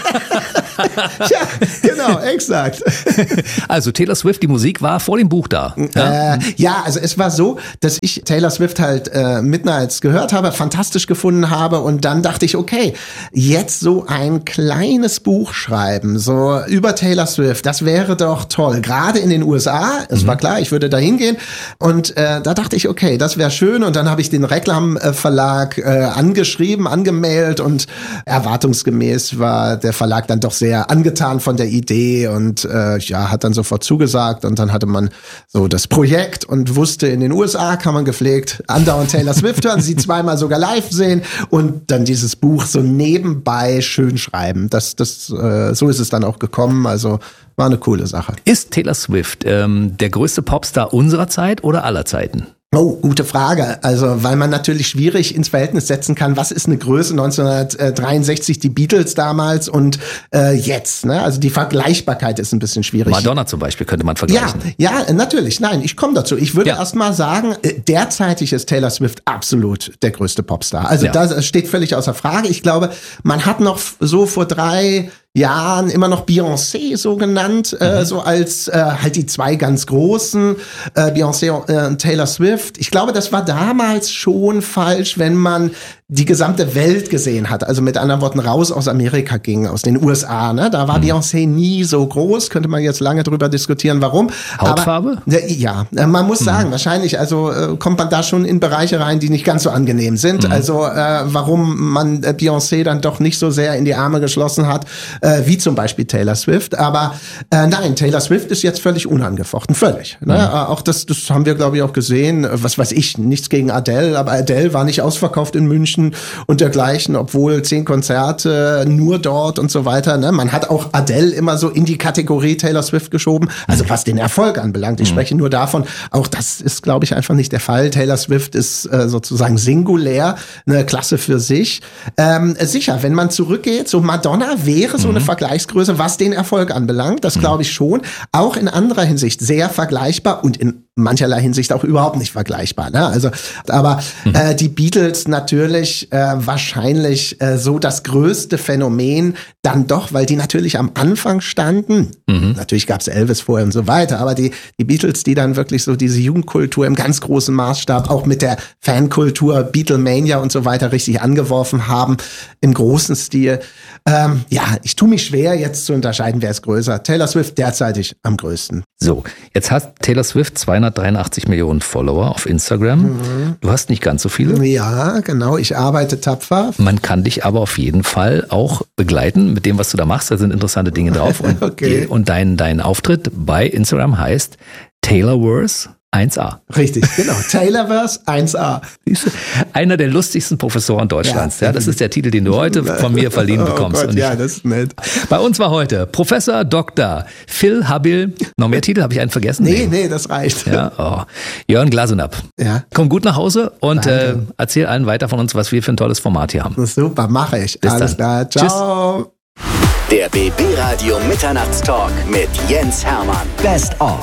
Ja, genau, exakt. Also Taylor Swift, die Musik war vor dem Buch da. Ja, äh, ja also es war so, dass ich Taylor Swift halt äh, Midnights gehört habe, fantastisch gefunden habe und dann dachte ich, okay, jetzt so ein kleines Buch schreiben, so über Taylor Swift, das wäre doch toll. Gerade in den U S A, es mhm. war klar, ich würde da hingehen und äh, da dachte ich, okay, das wäre schön und dann habe ich den Reklam Verlag äh, angeschrieben, angemailt und erwartungsgemäß war der Verlag dann doch sehr angetan von der Idee und äh, ja, hat dann sofort zugesagt und dann hatte man so das Projekt und wusste, in den U S A kann man gepflegt andauernd Taylor Swift hören, sie zweimal sogar live sehen und dann dieses Buch so nebenbei schön schreiben. Das, das, äh, so ist es dann auch gekommen, also war eine coole Sache. Ist Taylor Swift ähm, der größte Popstar unserer Zeit oder aller Zeiten? Oh, gute Frage. Also, weil man natürlich schwierig ins Verhältnis setzen kann, was ist eine Größe neunzehnhundertdreiundsechzig, die Beatles damals und äh, jetzt. Ne? Also die Vergleichbarkeit ist ein bisschen schwierig. Madonna zum Beispiel könnte man vergleichen. Ja, ja, natürlich. Nein, ich komme dazu. Ich würde ja. erst mal sagen, derzeitig ist Taylor Swift absolut der größte Popstar. Also ja. das steht völlig außer Frage. Ich glaube, man hat noch so vor drei Jahren immer noch Beyoncé so genannt, mhm. äh, so als äh, halt die zwei ganz großen, äh, Beyoncé und äh, Taylor Swift. Ich glaube, das war damals schon falsch, wenn man die gesamte Welt gesehen hat, also mit anderen Worten raus aus Amerika ging, aus den U S A. Ne? Da war mhm. Beyoncé nie so groß, könnte man jetzt lange drüber diskutieren, warum. Hautfarbe? Aber, ja, man muss mhm. sagen, wahrscheinlich, also äh, kommt man da schon in Bereiche rein, die nicht ganz so angenehm sind. Mhm. Also äh, warum man äh, Beyoncé dann doch nicht so sehr in die Arme geschlossen hat, äh, wie zum Beispiel Taylor Swift. Aber äh, nein, Taylor Swift ist jetzt völlig unangefochten, völlig. Ne? Mhm. Äh, auch das, das haben wir, glaube ich, auch gesehen. Was weiß ich, nichts gegen Adele, aber Adele war nicht ausverkauft in München und dergleichen, obwohl zehn Konzerte nur dort und so weiter. Ne? Man hat auch Adele immer so in die Kategorie Taylor Swift geschoben, also was den Erfolg anbelangt. Ich mhm. spreche nur davon, auch das ist, glaube ich, einfach nicht der Fall. Taylor Swift ist äh, sozusagen singulär, eine Klasse für sich. Ähm, sicher, wenn man zurückgeht, so Madonna wäre so mhm. eine Vergleichsgröße, was den Erfolg anbelangt, das glaube ich schon. Auch in anderer Hinsicht sehr vergleichbar und in mancherlei Hinsicht auch überhaupt nicht vergleichbar. Ne? Also, aber mhm. äh, die Beatles natürlich äh, wahrscheinlich äh, so das größte Phänomen dann doch, weil die natürlich am Anfang standen. Mhm. Natürlich gab es Elvis vorher und so weiter, aber die, die Beatles, die dann wirklich so diese Jugendkultur im ganz großen Maßstab, auch mit der Fankultur, Beatlemania und so weiter richtig angeworfen haben, im großen Stil. Ähm, ja, ich tue mich schwer, jetzt zu unterscheiden, wer ist größer. Taylor Swift derzeitig am größten. So, jetzt hat Taylor Swift zweihundertdreiundachtzig Millionen Follower auf Instagram. Mhm. Du hast nicht ganz so viele. Ja, genau. Ich arbeite tapfer. Man kann dich aber auf jeden Fall auch begleiten mit dem, was du da machst. Da sind interessante Dinge drauf. Und, okay. die, und dein, dein Auftritt bei Instagram heißt Taylorverse eins a. Richtig, genau. Taylorverse eins a. Einer der lustigsten Professoren Deutschlands. Ja, ja, das ist der Titel, den du heute von mir verliehen bekommst. Oh Gott, ja, das ist nett. Bei uns war heute Professor Doktor Phil Habil. Noch mehr Titel? Habe ich einen vergessen? Nee, nee, das reicht. Ja, oh. Jörn Glasenapp. Ja. Komm gut nach Hause und äh, erzähl allen weiter von uns, was wir für ein tolles Format hier haben. Das ist super, mache ich. Bis Alles dann. klar. Ciao. Tschüss. Der B B Radio Mitternachtstalk mit Jens Hermann. Best of.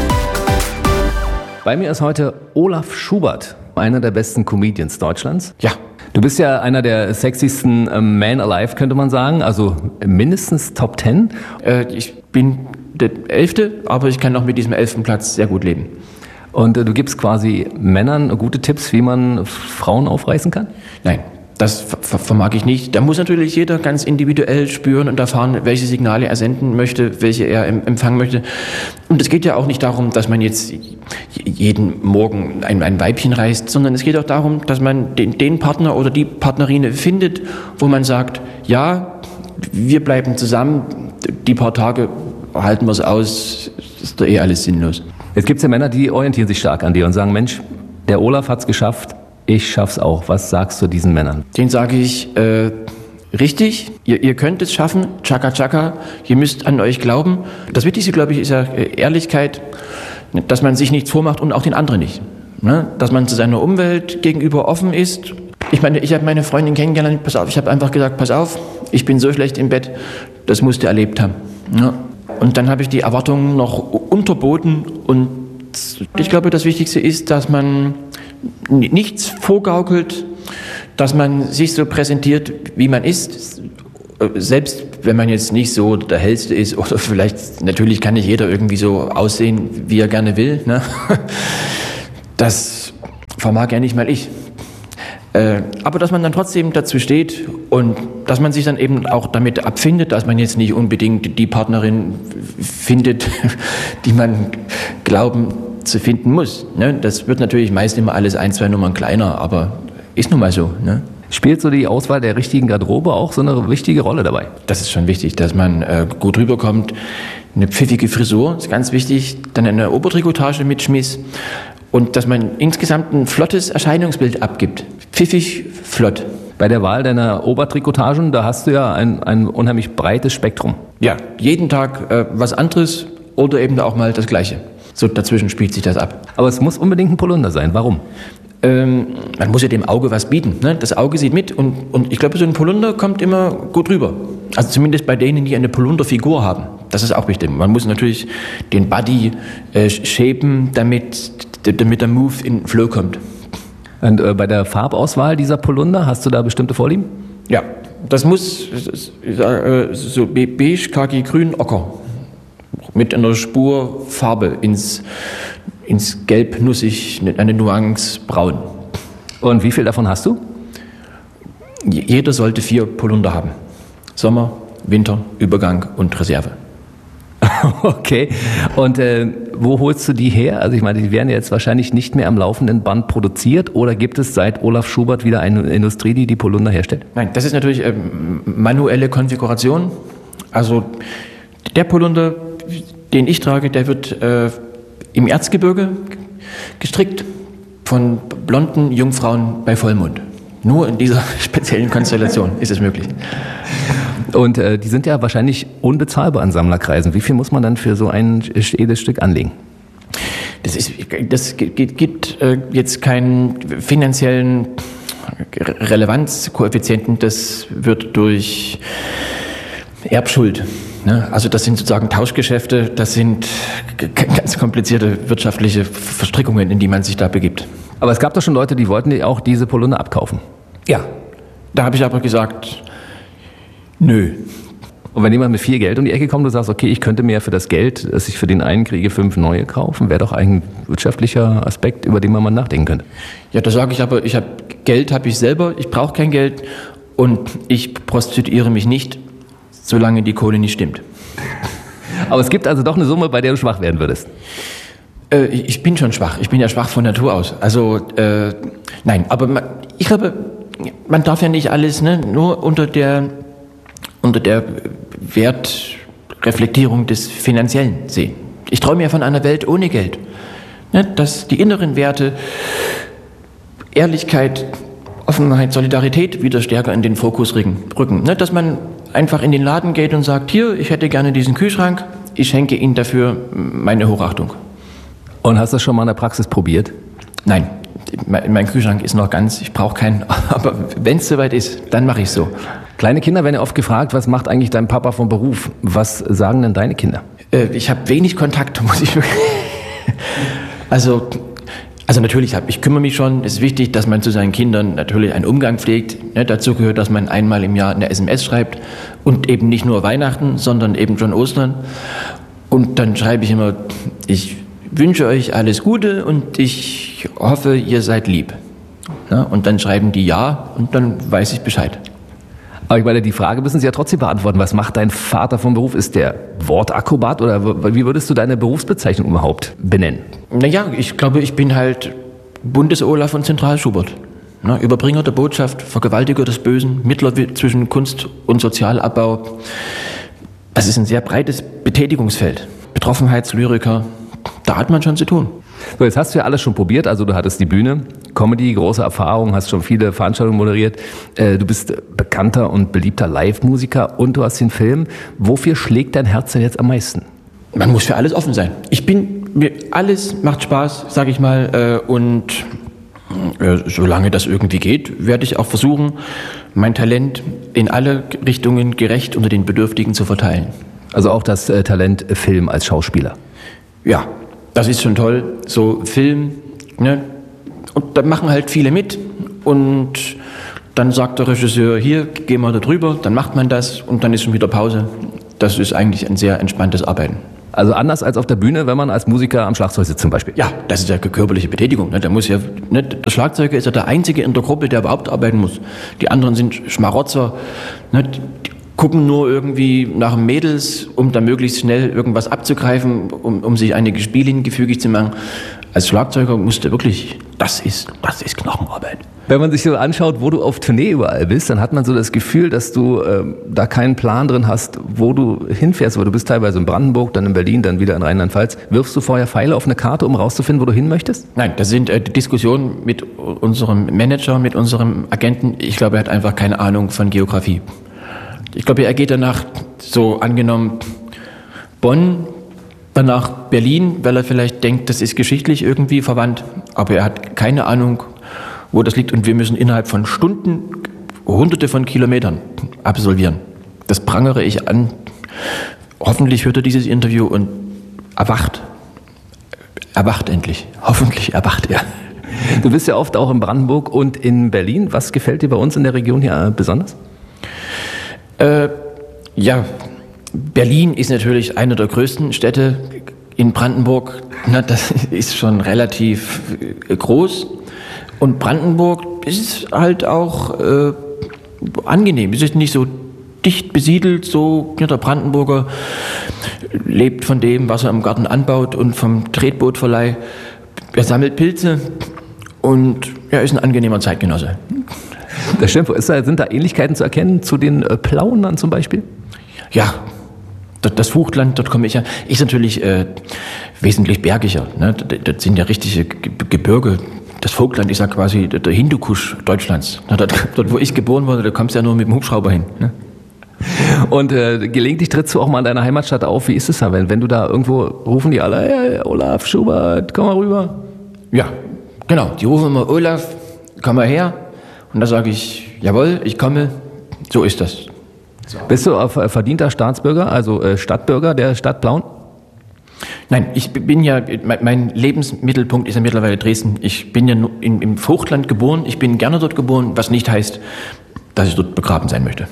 Bei mir ist heute Olaf Schubert, einer der besten Comedians Deutschlands. Ja. Du bist ja einer der sexiesten äh, Men alive, könnte man sagen, also mindestens Top Ten. Äh, ich bin der Elfte, aber ich kann auch mit diesem elften Platz sehr gut leben. Und äh, du gibst quasi Männern gute Tipps, wie man Frauen aufreißen kann? Nein. Das vermag ich nicht. Da muss natürlich jeder ganz individuell spüren und erfahren, welche Signale er senden möchte, welche er empfangen möchte. Und es geht ja auch nicht darum, dass man jetzt jeden Morgen ein, ein Weibchen reißt, sondern es geht auch darum, dass man den, den Partner oder die Partnerin findet, wo man sagt, ja, wir bleiben zusammen, die paar Tage halten wir es aus, ist doch eh alles sinnlos. Jetzt gibt es ja Männer, die orientieren sich stark an dir und sagen, Mensch, der Olaf hat's geschafft, ich schaff's auch. Was sagst du diesen Männern? Den sage ich, äh, richtig, ihr, ihr könnt es schaffen, tschakka tschakka, ihr müsst an euch glauben. Das Wichtigste, glaube ich, ist ja Ehrlichkeit, dass man sich nichts vormacht und auch den anderen nicht. Ne? Dass man zu seiner Umwelt gegenüber offen ist. Ich meine, ich habe meine Freundin kennengelernt, pass auf, ich habe einfach gesagt, pass auf, ich bin so schlecht im Bett, das musst du erlebt haben. Ja. Und dann habe ich die Erwartungen noch unterboten und ich glaube, das Wichtigste ist, dass man nichts vorgaukelt, dass man sich so präsentiert, wie man ist, selbst wenn man jetzt nicht so der Hellste ist oder vielleicht, natürlich kann nicht jeder irgendwie so aussehen, wie er gerne will, ne? Das vermag ja nicht mal ich. Äh, aber dass man dann trotzdem dazu steht und dass man sich dann eben auch damit abfindet, dass man jetzt nicht unbedingt die Partnerin findet, die man glauben zu finden muss. Ne? Das wird natürlich meist immer alles ein, zwei Nummern kleiner, aber ist nun mal so. Ne? Spielt so die Auswahl der richtigen Garderobe auch so eine wichtige Rolle dabei? Das ist schon wichtig, dass man äh, gut rüberkommt. Eine pfiffige Frisur ist ganz wichtig, dann eine Obertrikotage mit Schmiss und dass man insgesamt ein flottes Erscheinungsbild abgibt. Pfiffig, flott. Bei der Wahl deiner Obertrikotagen, da hast du ja ein, ein unheimlich breites Spektrum. Ja, jeden Tag äh, was anderes oder eben auch mal das Gleiche. So dazwischen spielt sich das ab. Aber es muss unbedingt ein Polunder sein. Warum? Ähm, man muss ja dem Auge was bieten. Ne? Das Auge sieht mit und, und ich glaube, so ein Polunder kommt immer gut rüber. Also zumindest bei denen, die eine Polunderfigur haben. Das ist auch wichtig. Man muss natürlich den Body äh, shapen, damit, damit der Move in den Flow kommt. Und äh, bei der Farbauswahl dieser Polunder, hast du da bestimmte Vorlieben? Ja, das muss äh, so beige, khaki, grün, ocker. Mit einer Spur Farbe ins, ins Gelb, nussig, eine Nuance braun. Und wie viel davon hast du? Jeder sollte vier Polunder haben. Sommer, Winter, Übergang und Reserve. Okay. Und äh, wo holst du die her? Also ich meine, die werden jetzt wahrscheinlich nicht mehr am laufenden Band produziert oder gibt es seit Olaf Schubert wieder eine Industrie, die die Polunder herstellt? Nein, das ist natürlich äh, manuelle Konfiguration. Also der Polunder, den ich trage, der wird äh, im Erzgebirge gestrickt von blonden Jungfrauen bei Vollmond. Nur in dieser speziellen Konstellation ist es möglich. Und äh, die sind ja wahrscheinlich unbezahlbar an Sammlerkreisen. Wie viel muss man dann für so ein jedes Stück anlegen? Das, ist, das gibt äh, jetzt keinen finanziellen Relevanzkoeffizienten. Das wird durch Erbschuld. Ne? Also das sind sozusagen Tauschgeschäfte. Das sind ganz komplizierte wirtschaftliche Verstrickungen, in die man sich da begibt. Aber es gab doch schon Leute, die wollten dir auch diese Polunder abkaufen. Ja, da habe ich aber gesagt, nö. Und wenn jemand mit viel Geld um die Ecke kommt und du sagst, okay, ich könnte mir für das Geld, das ich für den einen kriege, fünf neue kaufen, wäre doch ein wirtschaftlicher Aspekt, über den man mal nachdenken könnte. Ja, da sage ich aber, ich habe Geld, habe ich selber, ich brauche kein Geld und ich prostituiere mich nicht, solange die Kohle nicht stimmt. Aber es gibt also doch eine Summe, bei der du schwach werden würdest. Äh, ich bin schon schwach, ich bin ja schwach von Natur aus. Also, äh, nein, aber man, ich glaube, man darf ja nicht alles, ne, nur unter der unter der Wertreflektierung des Finanziellen sehen. Ich träume ja von einer Welt ohne Geld. Ne, dass die inneren Werte, Ehrlichkeit, Offenheit, Solidarität wieder stärker in den Fokus rücken. Ne, dass man einfach in den Laden geht und sagt, hier, ich hätte gerne diesen Kühlschrank, ich schenke Ihnen dafür meine Hochachtung. Und hast du das schon mal in der Praxis probiert? Nein, mein Kühlschrank ist noch ganz, ich brauche keinen, aber wenn es soweit ist, dann mache ich es so. Kleine Kinder werden ja oft gefragt, was macht eigentlich dein Papa vom Beruf? Was sagen denn deine Kinder? Äh, ich habe wenig Kontakt, muss ich wirklich. Also, also natürlich, hab, ich kümmere mich schon. Es ist wichtig, dass man zu seinen Kindern natürlich einen Umgang pflegt. Ne, dazu gehört, dass man einmal im Jahr eine S M S schreibt und eben nicht nur Weihnachten, sondern eben schon Ostern. Und dann schreibe ich immer, ich wünsche euch alles Gute und ich hoffe, ihr seid lieb. Ne, und dann schreiben die ja und dann weiß ich Bescheid. Aber ich meine, die Frage müssen Sie ja trotzdem beantworten. Was macht dein Vater vom Beruf? Ist der Wortakrobat oder wie würdest du deine Berufsbezeichnung überhaupt benennen? Naja, ich glaube, ich bin halt Bundes-Olaf und Zentral-Schubert. Ne, Überbringer der Botschaft, Vergewaltiger des Bösen, Mittler zwischen Kunst und Sozialabbau. Das ist ein sehr breites Betätigungsfeld. Betroffenheitslyriker, da hat man schon zu tun. So, jetzt hast du ja alles schon probiert, also du hattest die Bühne, Comedy, große Erfahrung, hast schon viele Veranstaltungen moderiert, du bist bekannter und beliebter Live-Musiker und du hast den Film. Wofür schlägt dein Herz denn jetzt am meisten? Man muss für alles offen sein. Ich bin, mir alles macht Spaß, sag ich mal, und solange das irgendwie geht, werde ich auch versuchen, mein Talent in alle Richtungen gerecht unter den Bedürftigen zu verteilen. Also auch das äh, Talent Film als Schauspieler? Ja, das ist schon toll. So Film, ne? Und da machen halt viele mit. Und dann sagt der Regisseur, hier, geh mal da drüber, dann macht man das und dann ist schon wieder Pause. Das ist eigentlich ein sehr entspanntes Arbeiten. Also anders als auf der Bühne, wenn man als Musiker am Schlagzeug sitzt zum Beispiel? Ja, das ist ja körperliche Betätigung. Ne? Da muss ja, ne? Der Schlagzeuger ist ja der Einzige in der Gruppe, der überhaupt arbeiten muss. Die anderen sind Schmarotzer, ne? Die gucken nur irgendwie nach Mädels, um da möglichst schnell irgendwas abzugreifen, um, um sich einige Spiellinien gefügig zu machen. Als Schlagzeuger musst du wirklich, das ist, das ist Knochenarbeit. Wenn man sich so anschaut, wo du auf Tournee überall bist, dann hat man so das Gefühl, dass du äh, da keinen Plan drin hast, wo du hinfährst. Weil du bist teilweise in Brandenburg, dann in Berlin, dann wieder in Rheinland-Pfalz. Wirfst du vorher Pfeile auf eine Karte, um rauszufinden, wo du hin möchtest? Nein, das sind äh, Diskussionen mit unserem Manager, mit unserem Agenten. Ich glaube, er hat einfach keine Ahnung von Geografie. Ich glaube, er geht danach, so angenommen, Bonn, danach Berlin, weil er vielleicht denkt, das ist geschichtlich irgendwie verwandt. Aber er hat keine Ahnung, wo das liegt. Und wir müssen innerhalb von Stunden hunderte von Kilometern absolvieren. Das prangere ich an. Hoffentlich hört er dieses Interview und erwacht. Erwacht endlich. Hoffentlich erwacht er. Du bist ja oft auch in Brandenburg und in Berlin. Was gefällt dir bei uns in der Region hier besonders? Äh, ja, Berlin ist natürlich eine der größten Städte in Brandenburg. Na, das ist schon relativ äh, groß. Und Brandenburg ist halt auch äh, angenehm. Es ist nicht so dicht besiedelt. So, ja, der Brandenburger lebt von dem, was er im Garten anbaut und vom Tretbootverleih. Er sammelt Pilze und er ist ein angenehmer Zeitgenosse. Das stimmt. Ist da, sind da Ähnlichkeiten zu erkennen zu den äh, Plaunern zum Beispiel? Ja, das, das Vogtland, dort komme ich ja, ist natürlich äh, wesentlich bergiger. Ne? Das, das sind ja richtige Gebirge. Das Vogtland ist ja quasi der Hindukusch Deutschlands. Na, dort, dort, wo ich geboren wurde, da kommst du ja nur mit dem Hubschrauber hin. Ne? Und äh, gelegentlich trittst du auch mal in deiner Heimatstadt auf. Wie ist es da, wenn, wenn du da irgendwo, rufen die alle, hey, Olaf Schubert, komm mal rüber? Ja, genau. Die rufen immer, Olaf, komm mal her. Und da sage ich, jawohl, ich komme, so ist das. So. Bist du äh, verdienter Staatsbürger, also äh, Stadtbürger der Stadt Plauen? Nein, ich bin ja, mein Lebensmittelpunkt ist ja mittlerweile Dresden. Ich bin ja in, im Vogtland geboren, ich bin gerne dort geboren, was nicht heißt, dass ich dort begraben sein möchte.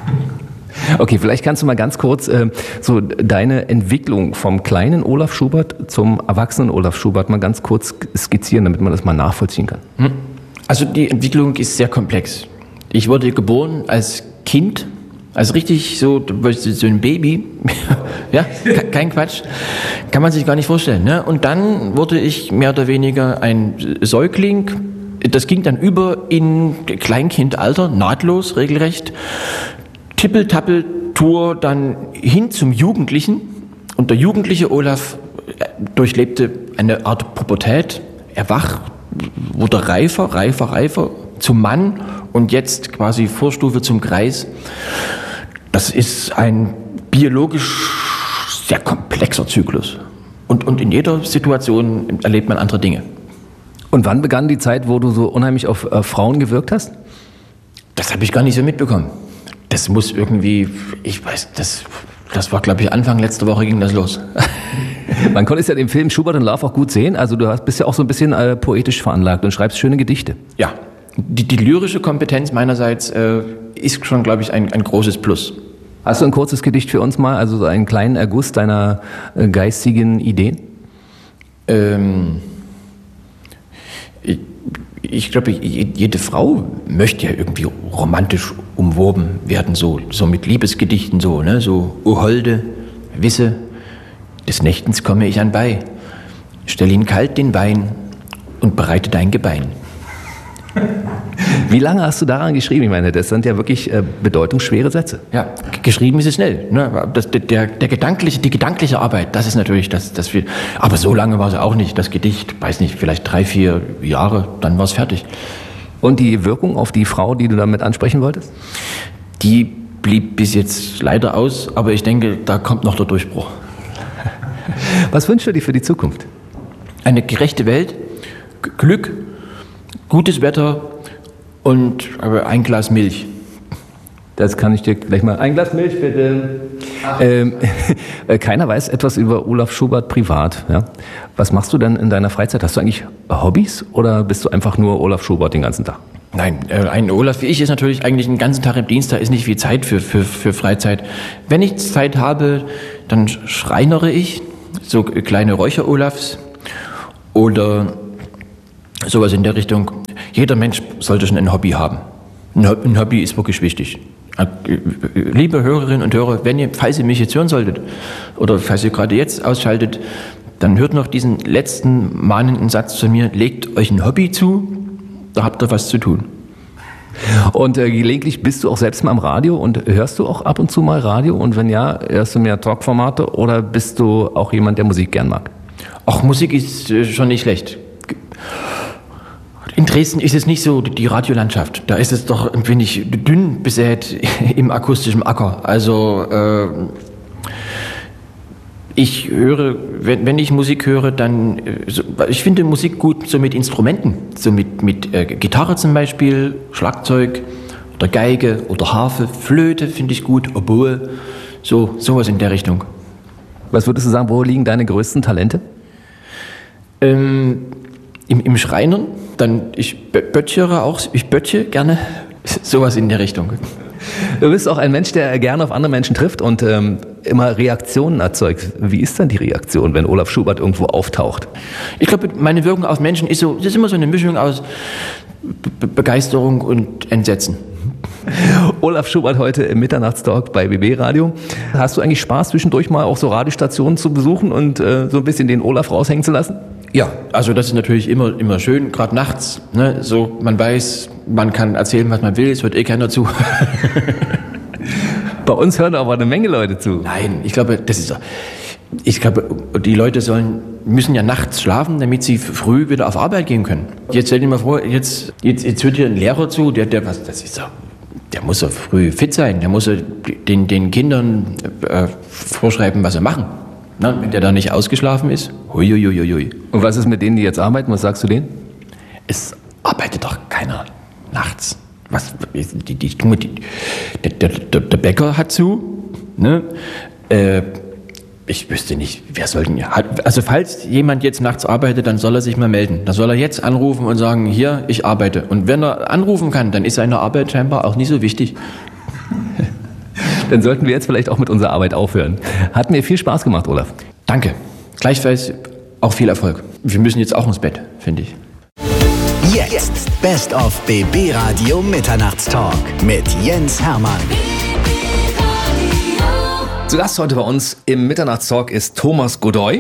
Okay, vielleicht kannst du mal ganz kurz äh, so deine Entwicklung vom kleinen Olaf Schubert zum erwachsenen Olaf Schubert mal ganz kurz skizzieren, damit man das mal nachvollziehen kann. Hm. Also die Entwicklung ist sehr komplex. Ich wurde geboren als Kind, also richtig so, so ein Baby, ja, kein Quatsch, kann man sich gar nicht vorstellen. Ne? Und dann wurde ich mehr oder weniger ein Säugling. Das ging dann über in Kleinkindalter, nahtlos, regelrecht. Tippel-Tappel-Tour dann hin zum Jugendlichen. Und der jugendliche Olaf durchlebte eine Art Pubertät, erwacht, wurde reifer, reifer, reifer zum Mann und jetzt quasi Vorstufe zum Greis. Das ist ein biologisch sehr komplexer Zyklus. Und, und in jeder Situation erlebt man andere Dinge. Und wann begann die Zeit, wo du so unheimlich auf äh, Frauen gewirkt hast? Das habe ich gar nicht so mitbekommen. Das muss irgendwie, ich weiß, das, das war, glaube ich, Anfang letzter Woche ging das los. Man konnte es ja im Film Schubert und Love auch gut sehen. Also du bist ja auch so ein bisschen äh, poetisch veranlagt und schreibst schöne Gedichte. Ja, die, die lyrische Kompetenz meinerseits äh, ist schon, glaube ich, ein, ein großes Plus. Hast du ein kurzes Gedicht für uns mal, also so einen kleinen Erguss deiner äh, geistigen Ideen? Ähm, ich ich glaube, jede Frau möchte ja irgendwie romantisch umworben werden, so, so mit Liebesgedichten, so, ne, so, o Holde, wisse, des Nächtens komme ich anbei, stell ihn kalt den Wein und bereite dein Gebein. Wie lange hast du daran geschrieben? Ich meine, das sind ja wirklich äh, bedeutungsschwere Sätze. Ja, g- geschrieben ist es schnell. Ne? Das, der, der, der gedankliche, die gedankliche Arbeit, das ist natürlich das, das viel. Aber so lange war es auch nicht. Das Gedicht, weiß nicht, vielleicht drei, vier Jahre, dann war es fertig. Und die Wirkung auf die Frau, die du damit ansprechen wolltest? Die blieb bis jetzt leider aus, aber ich denke, da kommt noch der Durchbruch. Was wünschst du dir für die Zukunft? Eine gerechte Welt, G- Glück, gutes Wetter und äh, ein Glas Milch. Das kann ich dir gleich mal. Ein Glas Milch, bitte. Ähm, keiner weiß etwas über Olaf Schubert privat. Ja? Was machst du denn in deiner Freizeit? Hast du eigentlich Hobbys oder bist du einfach nur Olaf Schubert den ganzen Tag? Nein, äh, ein Olaf wie ich ist natürlich eigentlich den ganzen Tag im Dienst, da ist nicht viel Zeit für, für, für Freizeit. Wenn ich Zeit habe, dann schreinere ich, so kleine Räucher-Olafs oder sowas in der Richtung. Jeder Mensch sollte schon ein Hobby haben. Ein Hobby, ein Hobby ist wirklich wichtig. Liebe Hörerinnen und Hörer, wenn ihr, falls ihr mich jetzt hören solltet oder falls ihr gerade jetzt ausschaltet, dann hört noch diesen letzten mahnenden Satz zu mir, legt euch ein Hobby zu, da habt ihr was zu tun. Und äh, gelegentlich bist du auch selbst mal am Radio und hörst du auch ab und zu mal Radio? Und wenn ja, hörst du mehr Talkformate oder bist du auch jemand, der Musik gern mag? Ach, Musik ist äh, schon nicht schlecht. In Dresden ist es nicht so die Radiolandschaft. Da ist es doch ein wenig dünn besät im akustischen Acker. Also äh, ich höre, wenn, wenn ich Musik höre, dann, äh, so, ich finde Musik gut so mit Instrumenten. So mit, mit äh, Gitarre zum Beispiel, Schlagzeug oder Geige oder Harfe, Flöte finde ich gut, Oboe, so sowas in der Richtung. Was würdest du sagen, wo liegen deine größten Talente? Ähm, im, Im Schreinern, dann ich böttchere auch, ich böttche gerne, sowas in der Richtung. Du bist auch ein Mensch, der gerne auf andere Menschen trifft und ähm, immer Reaktionen erzeugt. Wie ist dann die Reaktion, wenn Olaf Schubert irgendwo auftaucht? Ich glaube, meine Wirkung auf Menschen ist so, das ist immer so eine Mischung aus Be- Begeisterung und Entsetzen. Olaf Schubert heute im Mitternachtstalk bei B B Radio. Hast du eigentlich Spaß, zwischendurch mal auch so Radiostationen zu besuchen und äh, so ein bisschen den Olaf raushängen zu lassen? Ja, also das ist natürlich immer, immer schön, gerade nachts. Ne? So, man weiß, man kann erzählen, was man will, es hört eh keiner zu. Bei uns hören aber eine Menge Leute zu. Nein, ich glaube, das ist, ich glaube, die Leute sollen, müssen ja nachts schlafen, damit sie früh wieder auf Arbeit gehen können. Jetzt stell dir mal vor, jetzt, jetzt, jetzt hört hier ein Lehrer zu, der, der, was, das ist ja, der muss ja früh fit sein, der muss ja den, den Kindern äh, vorschreiben, was sie machen. Na, wenn der da nicht ausgeschlafen ist, huiuiuiui. Und was ist mit denen, die jetzt arbeiten? Was sagst du denen? Es arbeitet doch keiner nachts. Was, die, die, die, der, der, der Bäcker hat zu. Ne? Äh, ich wüsste nicht, wer soll denn... Also falls jemand jetzt nachts arbeitet, dann soll er sich mal melden. Dann soll er jetzt anrufen und sagen, hier, ich arbeite. Und wenn er anrufen kann, dann ist seine Arbeit scheinbar auch nicht so wichtig. Dann sollten wir jetzt vielleicht auch mit unserer Arbeit aufhören. Hat mir viel Spaß gemacht, Olaf. Danke. Gleichfalls auch viel Erfolg. Wir müssen jetzt auch ins Bett, finde ich. Jetzt Best of B B Radio Mitternachtstalk mit Jens Hermann. Zu Gast heute bei uns im Mitternachtstalk ist Thomas Godoy.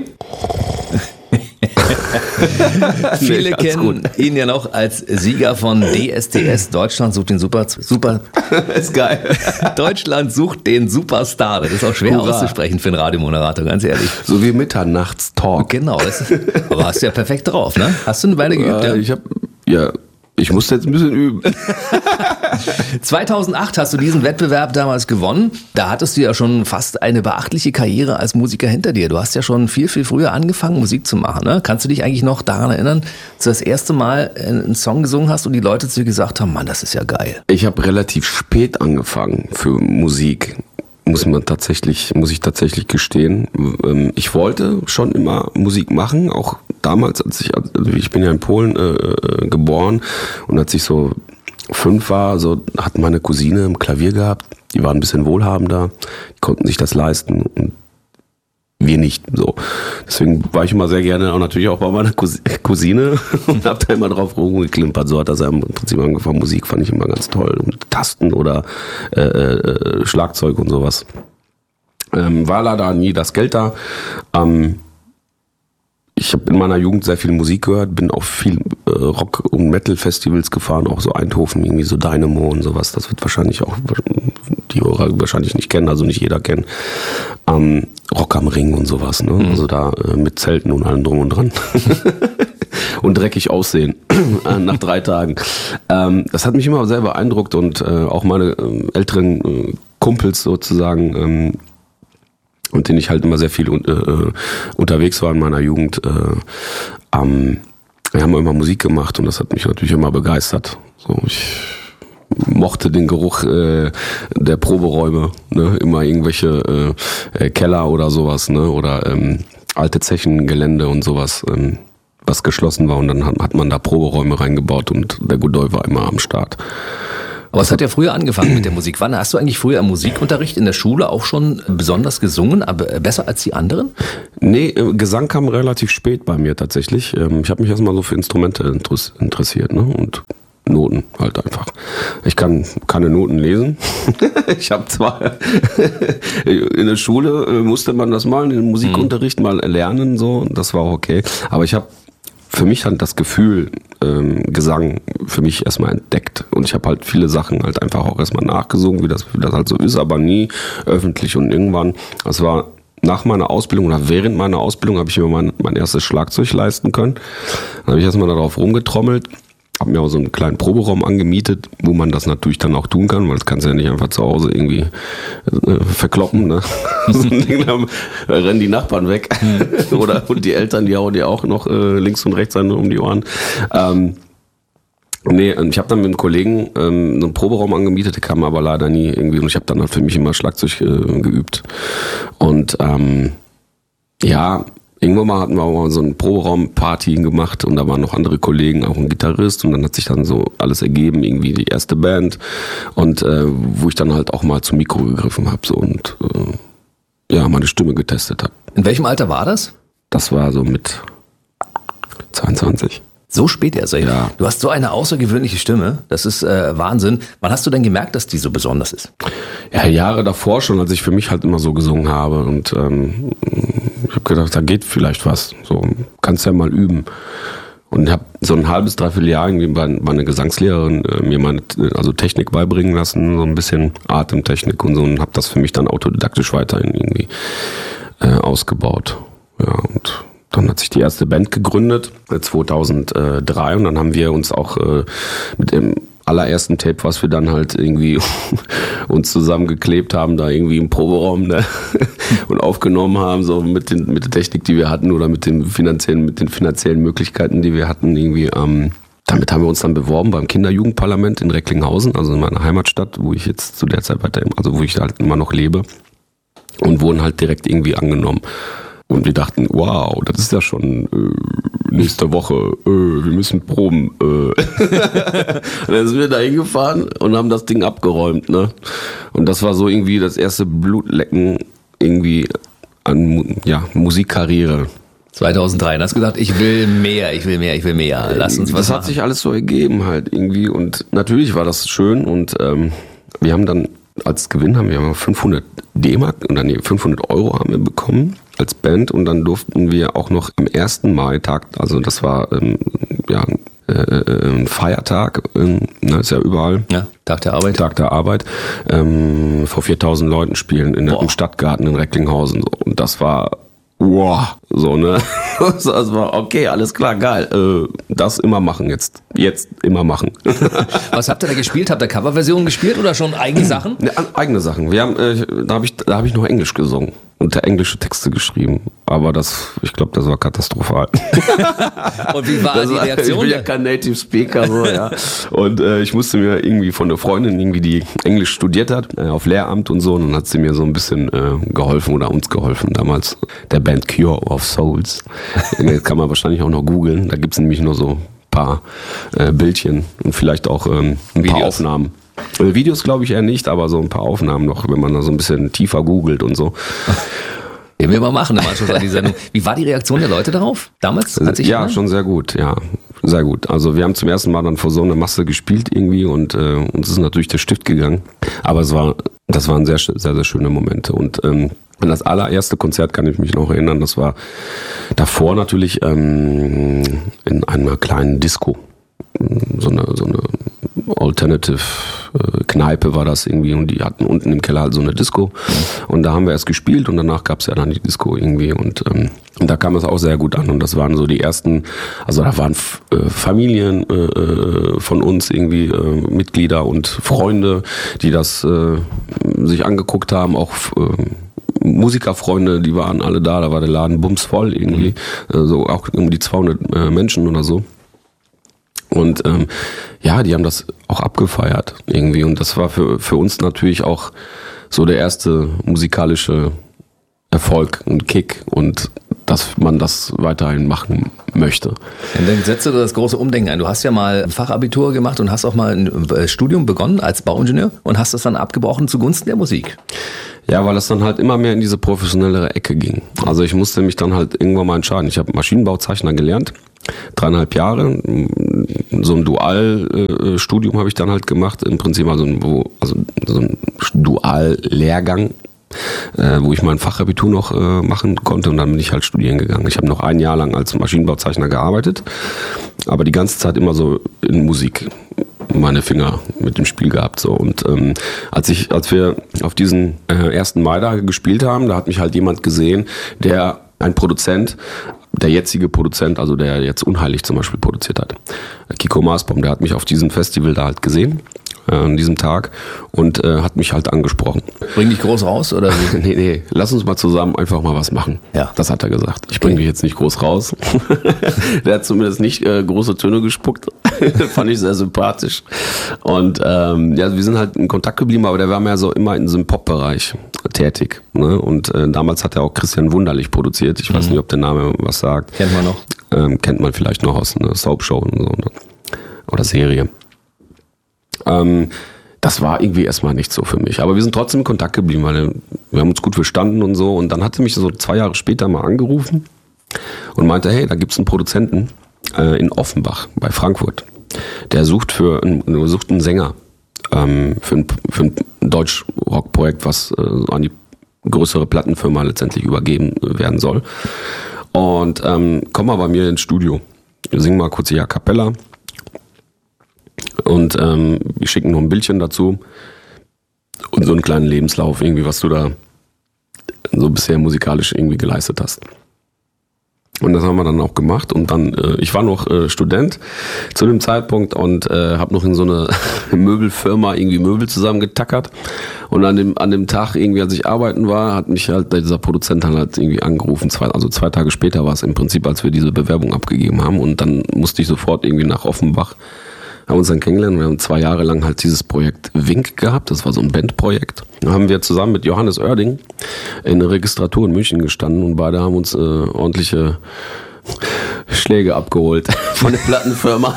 Viele kennen gut. ihn ja noch als Sieger von D S D S, Deutschland sucht den Super... Super ist geil. Deutschland sucht den Superstar. Das ist auch schwer Hurra. auszusprechen für einen Radiomoderator, ganz ehrlich. So wie Mitternachtstalk. Genau, das, aber hast du ja perfekt drauf, ne? Hast du eine Weile geübt? Ja, ja? ich hab, ja, ich musste jetzt ein bisschen üben. zweitausendacht hast du diesen Wettbewerb damals gewonnen. Da hattest du ja schon fast eine beachtliche Karriere als Musiker hinter dir. Du hast ja schon viel, viel früher angefangen, Musik zu machen. Ne? Kannst du dich eigentlich noch daran erinnern, dass du das erste Mal einen Song gesungen hast und die Leute zu dir gesagt haben, Mann, das ist ja geil. Ich habe relativ spät angefangen für Musik. Muss man tatsächlich, muss ich tatsächlich gestehen. Ich wollte schon immer Musik machen, auch damals, als ich, also ich bin ja in Polen äh, geboren und als ich so fünf war, so hat meine Cousine ein Klavier gehabt, die waren ein bisschen wohlhabender, die konnten sich das leisten und wir nicht, so. Deswegen war ich immer sehr gerne auch natürlich auch bei meiner Cousine und hab da immer drauf rumgeklimpert. So hat das im Prinzip angefangen. Musik fand ich immer ganz toll. Und Tasten oder äh, äh, Schlagzeug und sowas. Ähm, war leider nie das Geld da. Ähm, ich habe in meiner Jugend sehr viel Musik gehört, bin auf viel äh, Rock- und Metal-Festivals gefahren, auch so Eindhoven, irgendwie so Dynamo und sowas. Das wird wahrscheinlich auch die Hörer wahrscheinlich nicht kennen, also nicht jeder kennen. Ähm, Rock am Ring und sowas, ne? Mhm. Also da äh, mit Zelten und allem drum und dran. Und dreckig aussehen nach drei Tagen. Ähm, das hat mich immer sehr beeindruckt und äh, auch meine äh, älteren äh, Kumpels sozusagen, ähm, mit denen ich halt immer sehr viel äh, unterwegs war in meiner Jugend, äh, ähm, wir haben immer Musik gemacht und das hat mich natürlich immer begeistert. So, ich mochte den Geruch äh, der Proberäume, ne? Immer irgendwelche äh, Keller oder sowas, ne? Oder ähm, alte Zechengelände und sowas, ähm, was geschlossen war und dann hat, hat man da Proberäume reingebaut und der Godoy war immer am Start. Aber es hat ja früher angefangen mit der Musik. Wann hast du eigentlich früher im Musikunterricht in der Schule auch schon besonders gesungen, aber besser als die anderen? Nee, Gesang kam relativ spät bei mir tatsächlich. Ich habe mich erstmal so für Instrumente interessiert, ne? Und Noten halt einfach. Ich kann keine Noten lesen. Ich habe zwar in der Schule musste man das mal, im Musikunterricht mal lernen, so, das war auch okay. Aber ich habe für mich halt das Gefühl, ähm, Gesang für mich erstmal entdeckt. Und ich habe halt viele Sachen halt einfach auch erstmal nachgesungen, wie das, wie das halt so ist, aber nie öffentlich. Und irgendwann, das war nach meiner Ausbildung oder während meiner Ausbildung, habe ich mir mein, mein erstes Schlagzeug leisten können. Dann habe ich erstmal darauf rumgetrommelt. Habe mir auch so einen kleinen Proberaum angemietet, wo man das natürlich dann auch tun kann, weil das kannst du ja nicht einfach zu Hause irgendwie äh, verkloppen. Ne? So ein Ding, dann rennen die Nachbarn weg. Oder und die Eltern, die hauen dir auch noch äh, links und rechts einen um die Ohren. Ähm, nee, ich habe dann mit einem Kollegen ähm, so einen Proberaum angemietet, der kam aber leider nie irgendwie. Und ich habe dann halt für mich immer Schlagzeug äh, geübt. Und ähm, ja, irgendwann mal hatten wir auch mal so eine Proberaumparty gemacht und da waren noch andere Kollegen, auch ein Gitarrist und dann hat sich dann so alles ergeben, irgendwie die erste Band und äh, wo ich dann halt auch mal zum Mikro gegriffen habe so und äh, ja, meine Stimme getestet habe. In welchem Alter war das? Das war so mit zweiundzwanzig. So spät erst, ey. Ja. Du hast so eine außergewöhnliche Stimme, das ist äh, Wahnsinn. Wann hast du denn gemerkt, dass die so besonders ist? Ja, Jahre davor schon, als ich für mich halt immer so gesungen habe und ähm, ich habe gedacht, da geht vielleicht was, so kannst ja mal üben. Und habe so ein halbes, dreiviertel Jahr irgendwie bei, bei einer Gesangslehrerin äh, mir meine also Technik beibringen lassen, so ein bisschen Atemtechnik und so und habe das für mich dann autodidaktisch weiterhin irgendwie äh, ausgebaut. Ja, und dann hat sich die erste Band gegründet, zweitausenddrei, und dann haben wir uns auch äh, mit dem allerersten Tape, was wir dann halt irgendwie uns zusammengeklebt haben, da irgendwie im Proberaum, ne? Und aufgenommen haben, so mit, den, mit der Technik, die wir hatten oder mit den finanziellen, mit den finanziellen Möglichkeiten, die wir hatten, irgendwie. Ähm, damit haben wir uns dann beworben beim Kinderjugendparlament in Recklinghausen, also in meiner Heimatstadt, wo ich jetzt zu der Zeit weiter, also wo ich halt immer noch lebe, und wurden halt direkt irgendwie angenommen. Und wir dachten, wow, das ist ja schon äh, nächste Woche, äh, wir müssen proben. Äh. Und dann sind wir da hingefahren und haben das Ding abgeräumt, ne? Und das war so irgendwie das erste Blutlecken irgendwie an ja, Musikkarriere. zweitausenddrei, du hast gesagt, ich will mehr, ich will mehr, ich will mehr. Lass uns was Das hat machen. sich alles so ergeben halt irgendwie und natürlich war das schön und ähm, wir haben dann als Gewinn haben wir fünfhundert D-Mark und dann fünfhundert Euro haben wir bekommen als Band und dann durften wir auch noch am ersten Mai-Tag, also das war ähm, ja äh, ein Feiertag, ähm, ne, ist ja überall. Ja, Tag der Arbeit. Tag der Arbeit, ähm, vor viertausend Leuten spielen in der, im Stadtgarten in Recklinghausen so. Und das war wow, so, ne? Das war okay, alles klar, geil. Äh, das immer machen jetzt. Jetzt immer machen. Was habt ihr da gespielt? Habt ihr Coverversionen gespielt oder schon eigene Sachen? Ne, eigene Sachen. Wir haben, äh, da habe ich, da habe ich noch Englisch gesungen und englische Texte geschrieben. Aber das, ich glaube, das war katastrophal. Und wie war das die war, Reaktion? Ich bin ja kein Native Speaker, so, ja. Und äh, ich musste mir irgendwie von einer Freundin, irgendwie, die Englisch studiert hat, äh, auf Lehramt und so, und dann hat sie mir so ein bisschen äh, geholfen oder uns geholfen damals. Der Band Cure of Souls. Das kann man wahrscheinlich auch noch googeln. Da gibt's nämlich nur so ein paar äh, Bildchen und vielleicht auch ähm, ein Videos. paar Aufnahmen. Äh, Videos glaube ich eher nicht, aber so ein paar Aufnahmen noch, wenn man da so ein bisschen tiefer googelt und so. Den wir mal machen im Anschluss an die Sendung. Wie war die Reaktion der Leute darauf damals? Als ich ja, war? schon sehr gut, ja. Sehr gut. Also wir haben zum ersten Mal dann vor so einer Masse gespielt irgendwie und äh, uns ist natürlich der Stift gegangen. Aber es war, das waren sehr, sehr, sehr schöne Momente. Und ähm, An das allererste Konzert kann ich mich noch erinnern, das war davor natürlich ähm, in einer kleinen Disco. So eine, so eine Alternative äh, Kneipe war das irgendwie und die hatten unten im Keller halt so eine Disco und da haben wir erst gespielt und danach gab es ja dann die Disco irgendwie und, ähm, und da kam es auch sehr gut an und das waren so die ersten, also da waren äh, Familien äh, von uns irgendwie äh, Mitglieder und Freunde, die das äh, sich angeguckt haben, auch äh, Musikerfreunde, die waren alle da, da war der Laden bumsvoll irgendwie, mhm. äh, so auch um die zweihundert äh, Menschen oder so. Und ähm, ja, die haben das auch abgefeiert irgendwie und das war für für uns natürlich auch so der erste musikalische Erfolg und Kick und dass man das weiterhin machen möchte. Und dann setzt du das große Umdenken ein. Du hast ja mal ein Fachabitur gemacht und hast auch mal ein Studium begonnen als Bauingenieur und hast das dann abgebrochen zugunsten der Musik. Ja, weil es dann halt immer mehr in diese professionellere Ecke ging. Also ich musste mich dann halt irgendwann mal entscheiden. Ich habe Maschinenbauzeichner gelernt, dreieinhalb Jahre. So ein Dualstudium habe ich dann halt gemacht. Im Prinzip also ein, also so ein Duallehrgang, äh, wo ich mein Fachabitur noch äh, machen konnte und dann bin ich halt studieren gegangen. Ich habe noch ein Jahr lang als Maschinenbauzeichner gearbeitet, aber die ganze Zeit immer so in Musik meine Finger mit dem Spiel gehabt so und ähm, als ich als wir auf diesen äh, ersten Mai da gespielt haben, da hat mich halt jemand gesehen, der ein Produzent, der jetzige Produzent, also der jetzt Unheilig zum Beispiel produziert hat, Kiko Maasbaum, der hat mich auf diesem Festival da halt gesehen an diesem Tag und äh, hat mich halt angesprochen. Bring dich groß raus, oder? nee, nee, lass uns mal zusammen einfach mal was machen. Ja. Das hat er gesagt. Ich bringe dich jetzt nicht groß raus. Der hat zumindest nicht äh, große Töne gespuckt. Fand ich sehr sympathisch. Und ähm, ja, wir sind halt in Kontakt geblieben, aber der war mehr so immer in diesem Pop-Bereich tätig. Ne? Und äh, damals hat er auch Christian Wunderlich produziert. Ich mhm. weiß nicht, ob der Name was sagt. Kennt man noch? Ähm, kennt man vielleicht noch aus einer Soap-Show und so, oder Serie. Ähm, das war irgendwie erstmal nicht so für mich. Aber wir sind trotzdem in Kontakt geblieben, weil wir haben uns gut verstanden und so. Und dann hat er mich so zwei Jahre später mal angerufen und meinte, hey, da gibt's einen Produzenten äh, in Offenbach bei Frankfurt. Der sucht für einen, sucht einen Sänger ähm, für ein, für ein Deutsch-Rock-Projekt, was äh, an die größere Plattenfirma letztendlich übergeben werden soll. Und ähm, komm mal bei mir ins Studio. Wir singen mal kurz hier A Cappella. Und ähm, wir schicken noch ein Bildchen dazu und so einen kleinen Lebenslauf, irgendwie, was du da so bisher musikalisch irgendwie geleistet hast. Und das haben wir dann auch gemacht und dann, äh, ich war noch äh, Student zu dem Zeitpunkt und äh, habe noch in so eine Möbelfirma irgendwie Möbel zusammengetackert und an dem an dem Tag irgendwie, als ich arbeiten war, hat mich halt dieser Produzent dann halt irgendwie angerufen, zwei, also zwei Tage später war es im Prinzip, als wir diese Bewerbung abgegeben haben und dann musste ich sofort irgendwie nach Offenbach, haben uns dann kennengelernt. Wir haben zwei Jahre lang halt dieses Projekt Wink gehabt. Das war so ein Bandprojekt. Da haben wir zusammen mit Johannes Oerding in der Registratur in München gestanden und beide haben uns äh, ordentliche Schläge abgeholt von der Plattenfirma.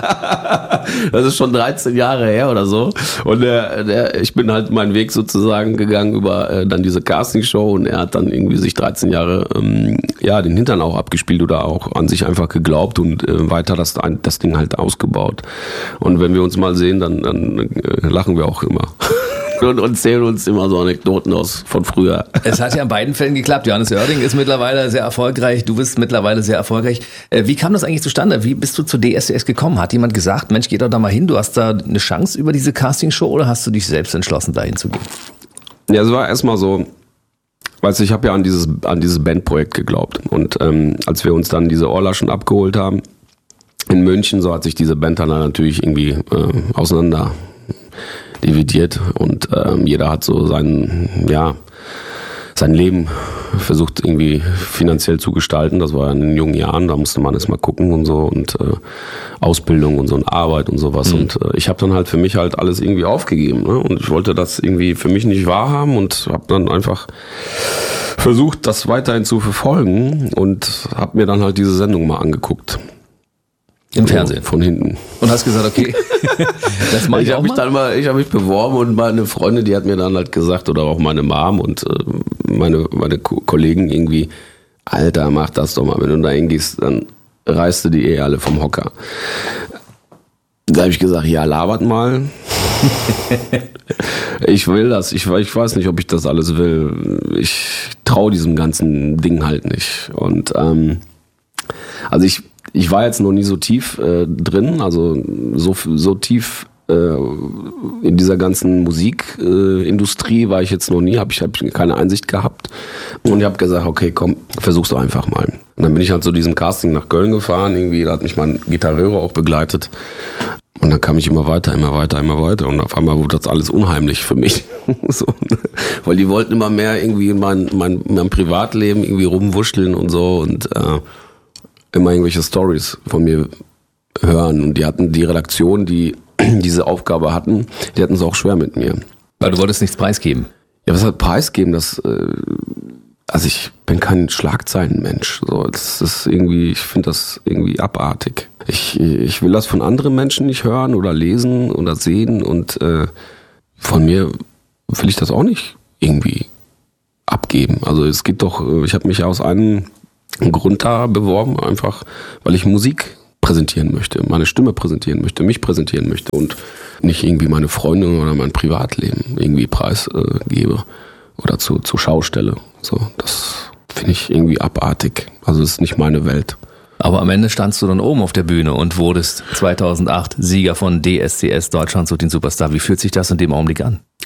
Das ist schon dreizehn Jahre her oder so. Und der, der, ich bin halt meinen Weg sozusagen gegangen über äh, dann diese Castingshow und er hat dann irgendwie sich dreizehn Jahre ähm, ja den Hintern auch abgespielt oder auch an sich einfach geglaubt und äh, weiter das, das Ding halt ausgebaut. Und wenn wir uns mal sehen, dann, dann äh, lachen wir auch immer. Und, und zählen uns immer so Anekdoten aus von früher. Es hat ja in beiden Fällen geklappt. Johannes Oerding ist mittlerweile sehr erfolgreich. Du bist mittlerweile sehr erfolgreich. Wie kam das eigentlich zustande? Wie bist du zu D S D S gekommen? Hat jemand gesagt, Mensch, geh doch da mal hin. Du hast da eine Chance über diese Castingshow oder hast du dich selbst entschlossen, da hinzugehen? Ja, es war erstmal so, weißt du, ich habe ja an dieses, an dieses Bandprojekt geglaubt. Und ähm, als wir uns dann diese Ohrlaschen abgeholt haben in München, so hat sich diese Band dann natürlich irgendwie äh, auseinander dividiert und ähm, jeder hat so sein, ja, sein Leben versucht irgendwie finanziell zu gestalten. Das war in den jungen Jahren, da musste man erst mal gucken und so und äh, Ausbildung und so und Arbeit und sowas. Mhm. Und äh, ich habe dann halt für mich halt alles irgendwie aufgegeben, ne? Und ich wollte das irgendwie für mich nicht wahrhaben und habe dann einfach versucht, das weiterhin zu verfolgen und habe mir dann halt diese Sendung mal angeguckt. Im Fernsehen? Von hinten. Und hast gesagt, okay, das mach ich, ich habe mich dann mal, ich habe mich beworben und meine Freundin, die hat mir dann halt gesagt, oder auch meine Mom und äh, meine, meine Ko- Kollegen irgendwie, Alter, mach das doch mal, wenn du da hingehst, dann reißt du die eh alle vom Hocker. Da habe ich gesagt, ja, labert mal. Ich will das. Ich, ich weiß nicht, ob ich das alles will. Ich traue diesem ganzen Ding halt nicht. Und ähm, also ich, ich war jetzt noch nie so tief äh, drin, also so, so tief äh, in dieser ganzen Musikindustrie äh, war ich jetzt noch nie, habe ich hab keine Einsicht gehabt. Und ich habe gesagt, okay, komm, versuch's doch einfach mal. Und dann bin ich halt zu diesem Casting nach Köln gefahren, irgendwie, da hat mich mein Gitarreur auch begleitet. Und dann kam ich immer weiter, immer weiter, immer weiter. Und auf einmal wurde das alles unheimlich für mich. So, weil die wollten immer mehr irgendwie in mein, mein, mein Privatleben irgendwie rumwuscheln und so und äh, immer irgendwelche Stories von mir hören. Und die hatten die Redaktion, die diese Aufgabe hatten, die hatten es auch schwer mit mir. Weil du wolltest nichts preisgeben. Ja, was halt preisgeben, das, äh, also ich bin kein Schlagzeilenmensch. So, das ist irgendwie, ich finde das irgendwie abartig. Ich, ich will das von anderen Menschen nicht hören oder lesen oder sehen und äh, von mir will ich das auch nicht irgendwie abgeben. Also es geht doch, ich habe mich aus einem Grund da beworben, einfach weil ich Musik präsentieren möchte, meine Stimme präsentieren möchte, mich präsentieren möchte und nicht irgendwie meine Freunde oder mein Privatleben irgendwie preisgebe oder zu, zur Schau stelle. So, das finde ich irgendwie abartig. Also es ist nicht meine Welt. Aber am Ende standst du dann oben auf der Bühne und wurdest zweitausendacht Sieger von D S C S, Deutschland sucht den Superstar. Wie fühlt sich das in dem Augenblick an?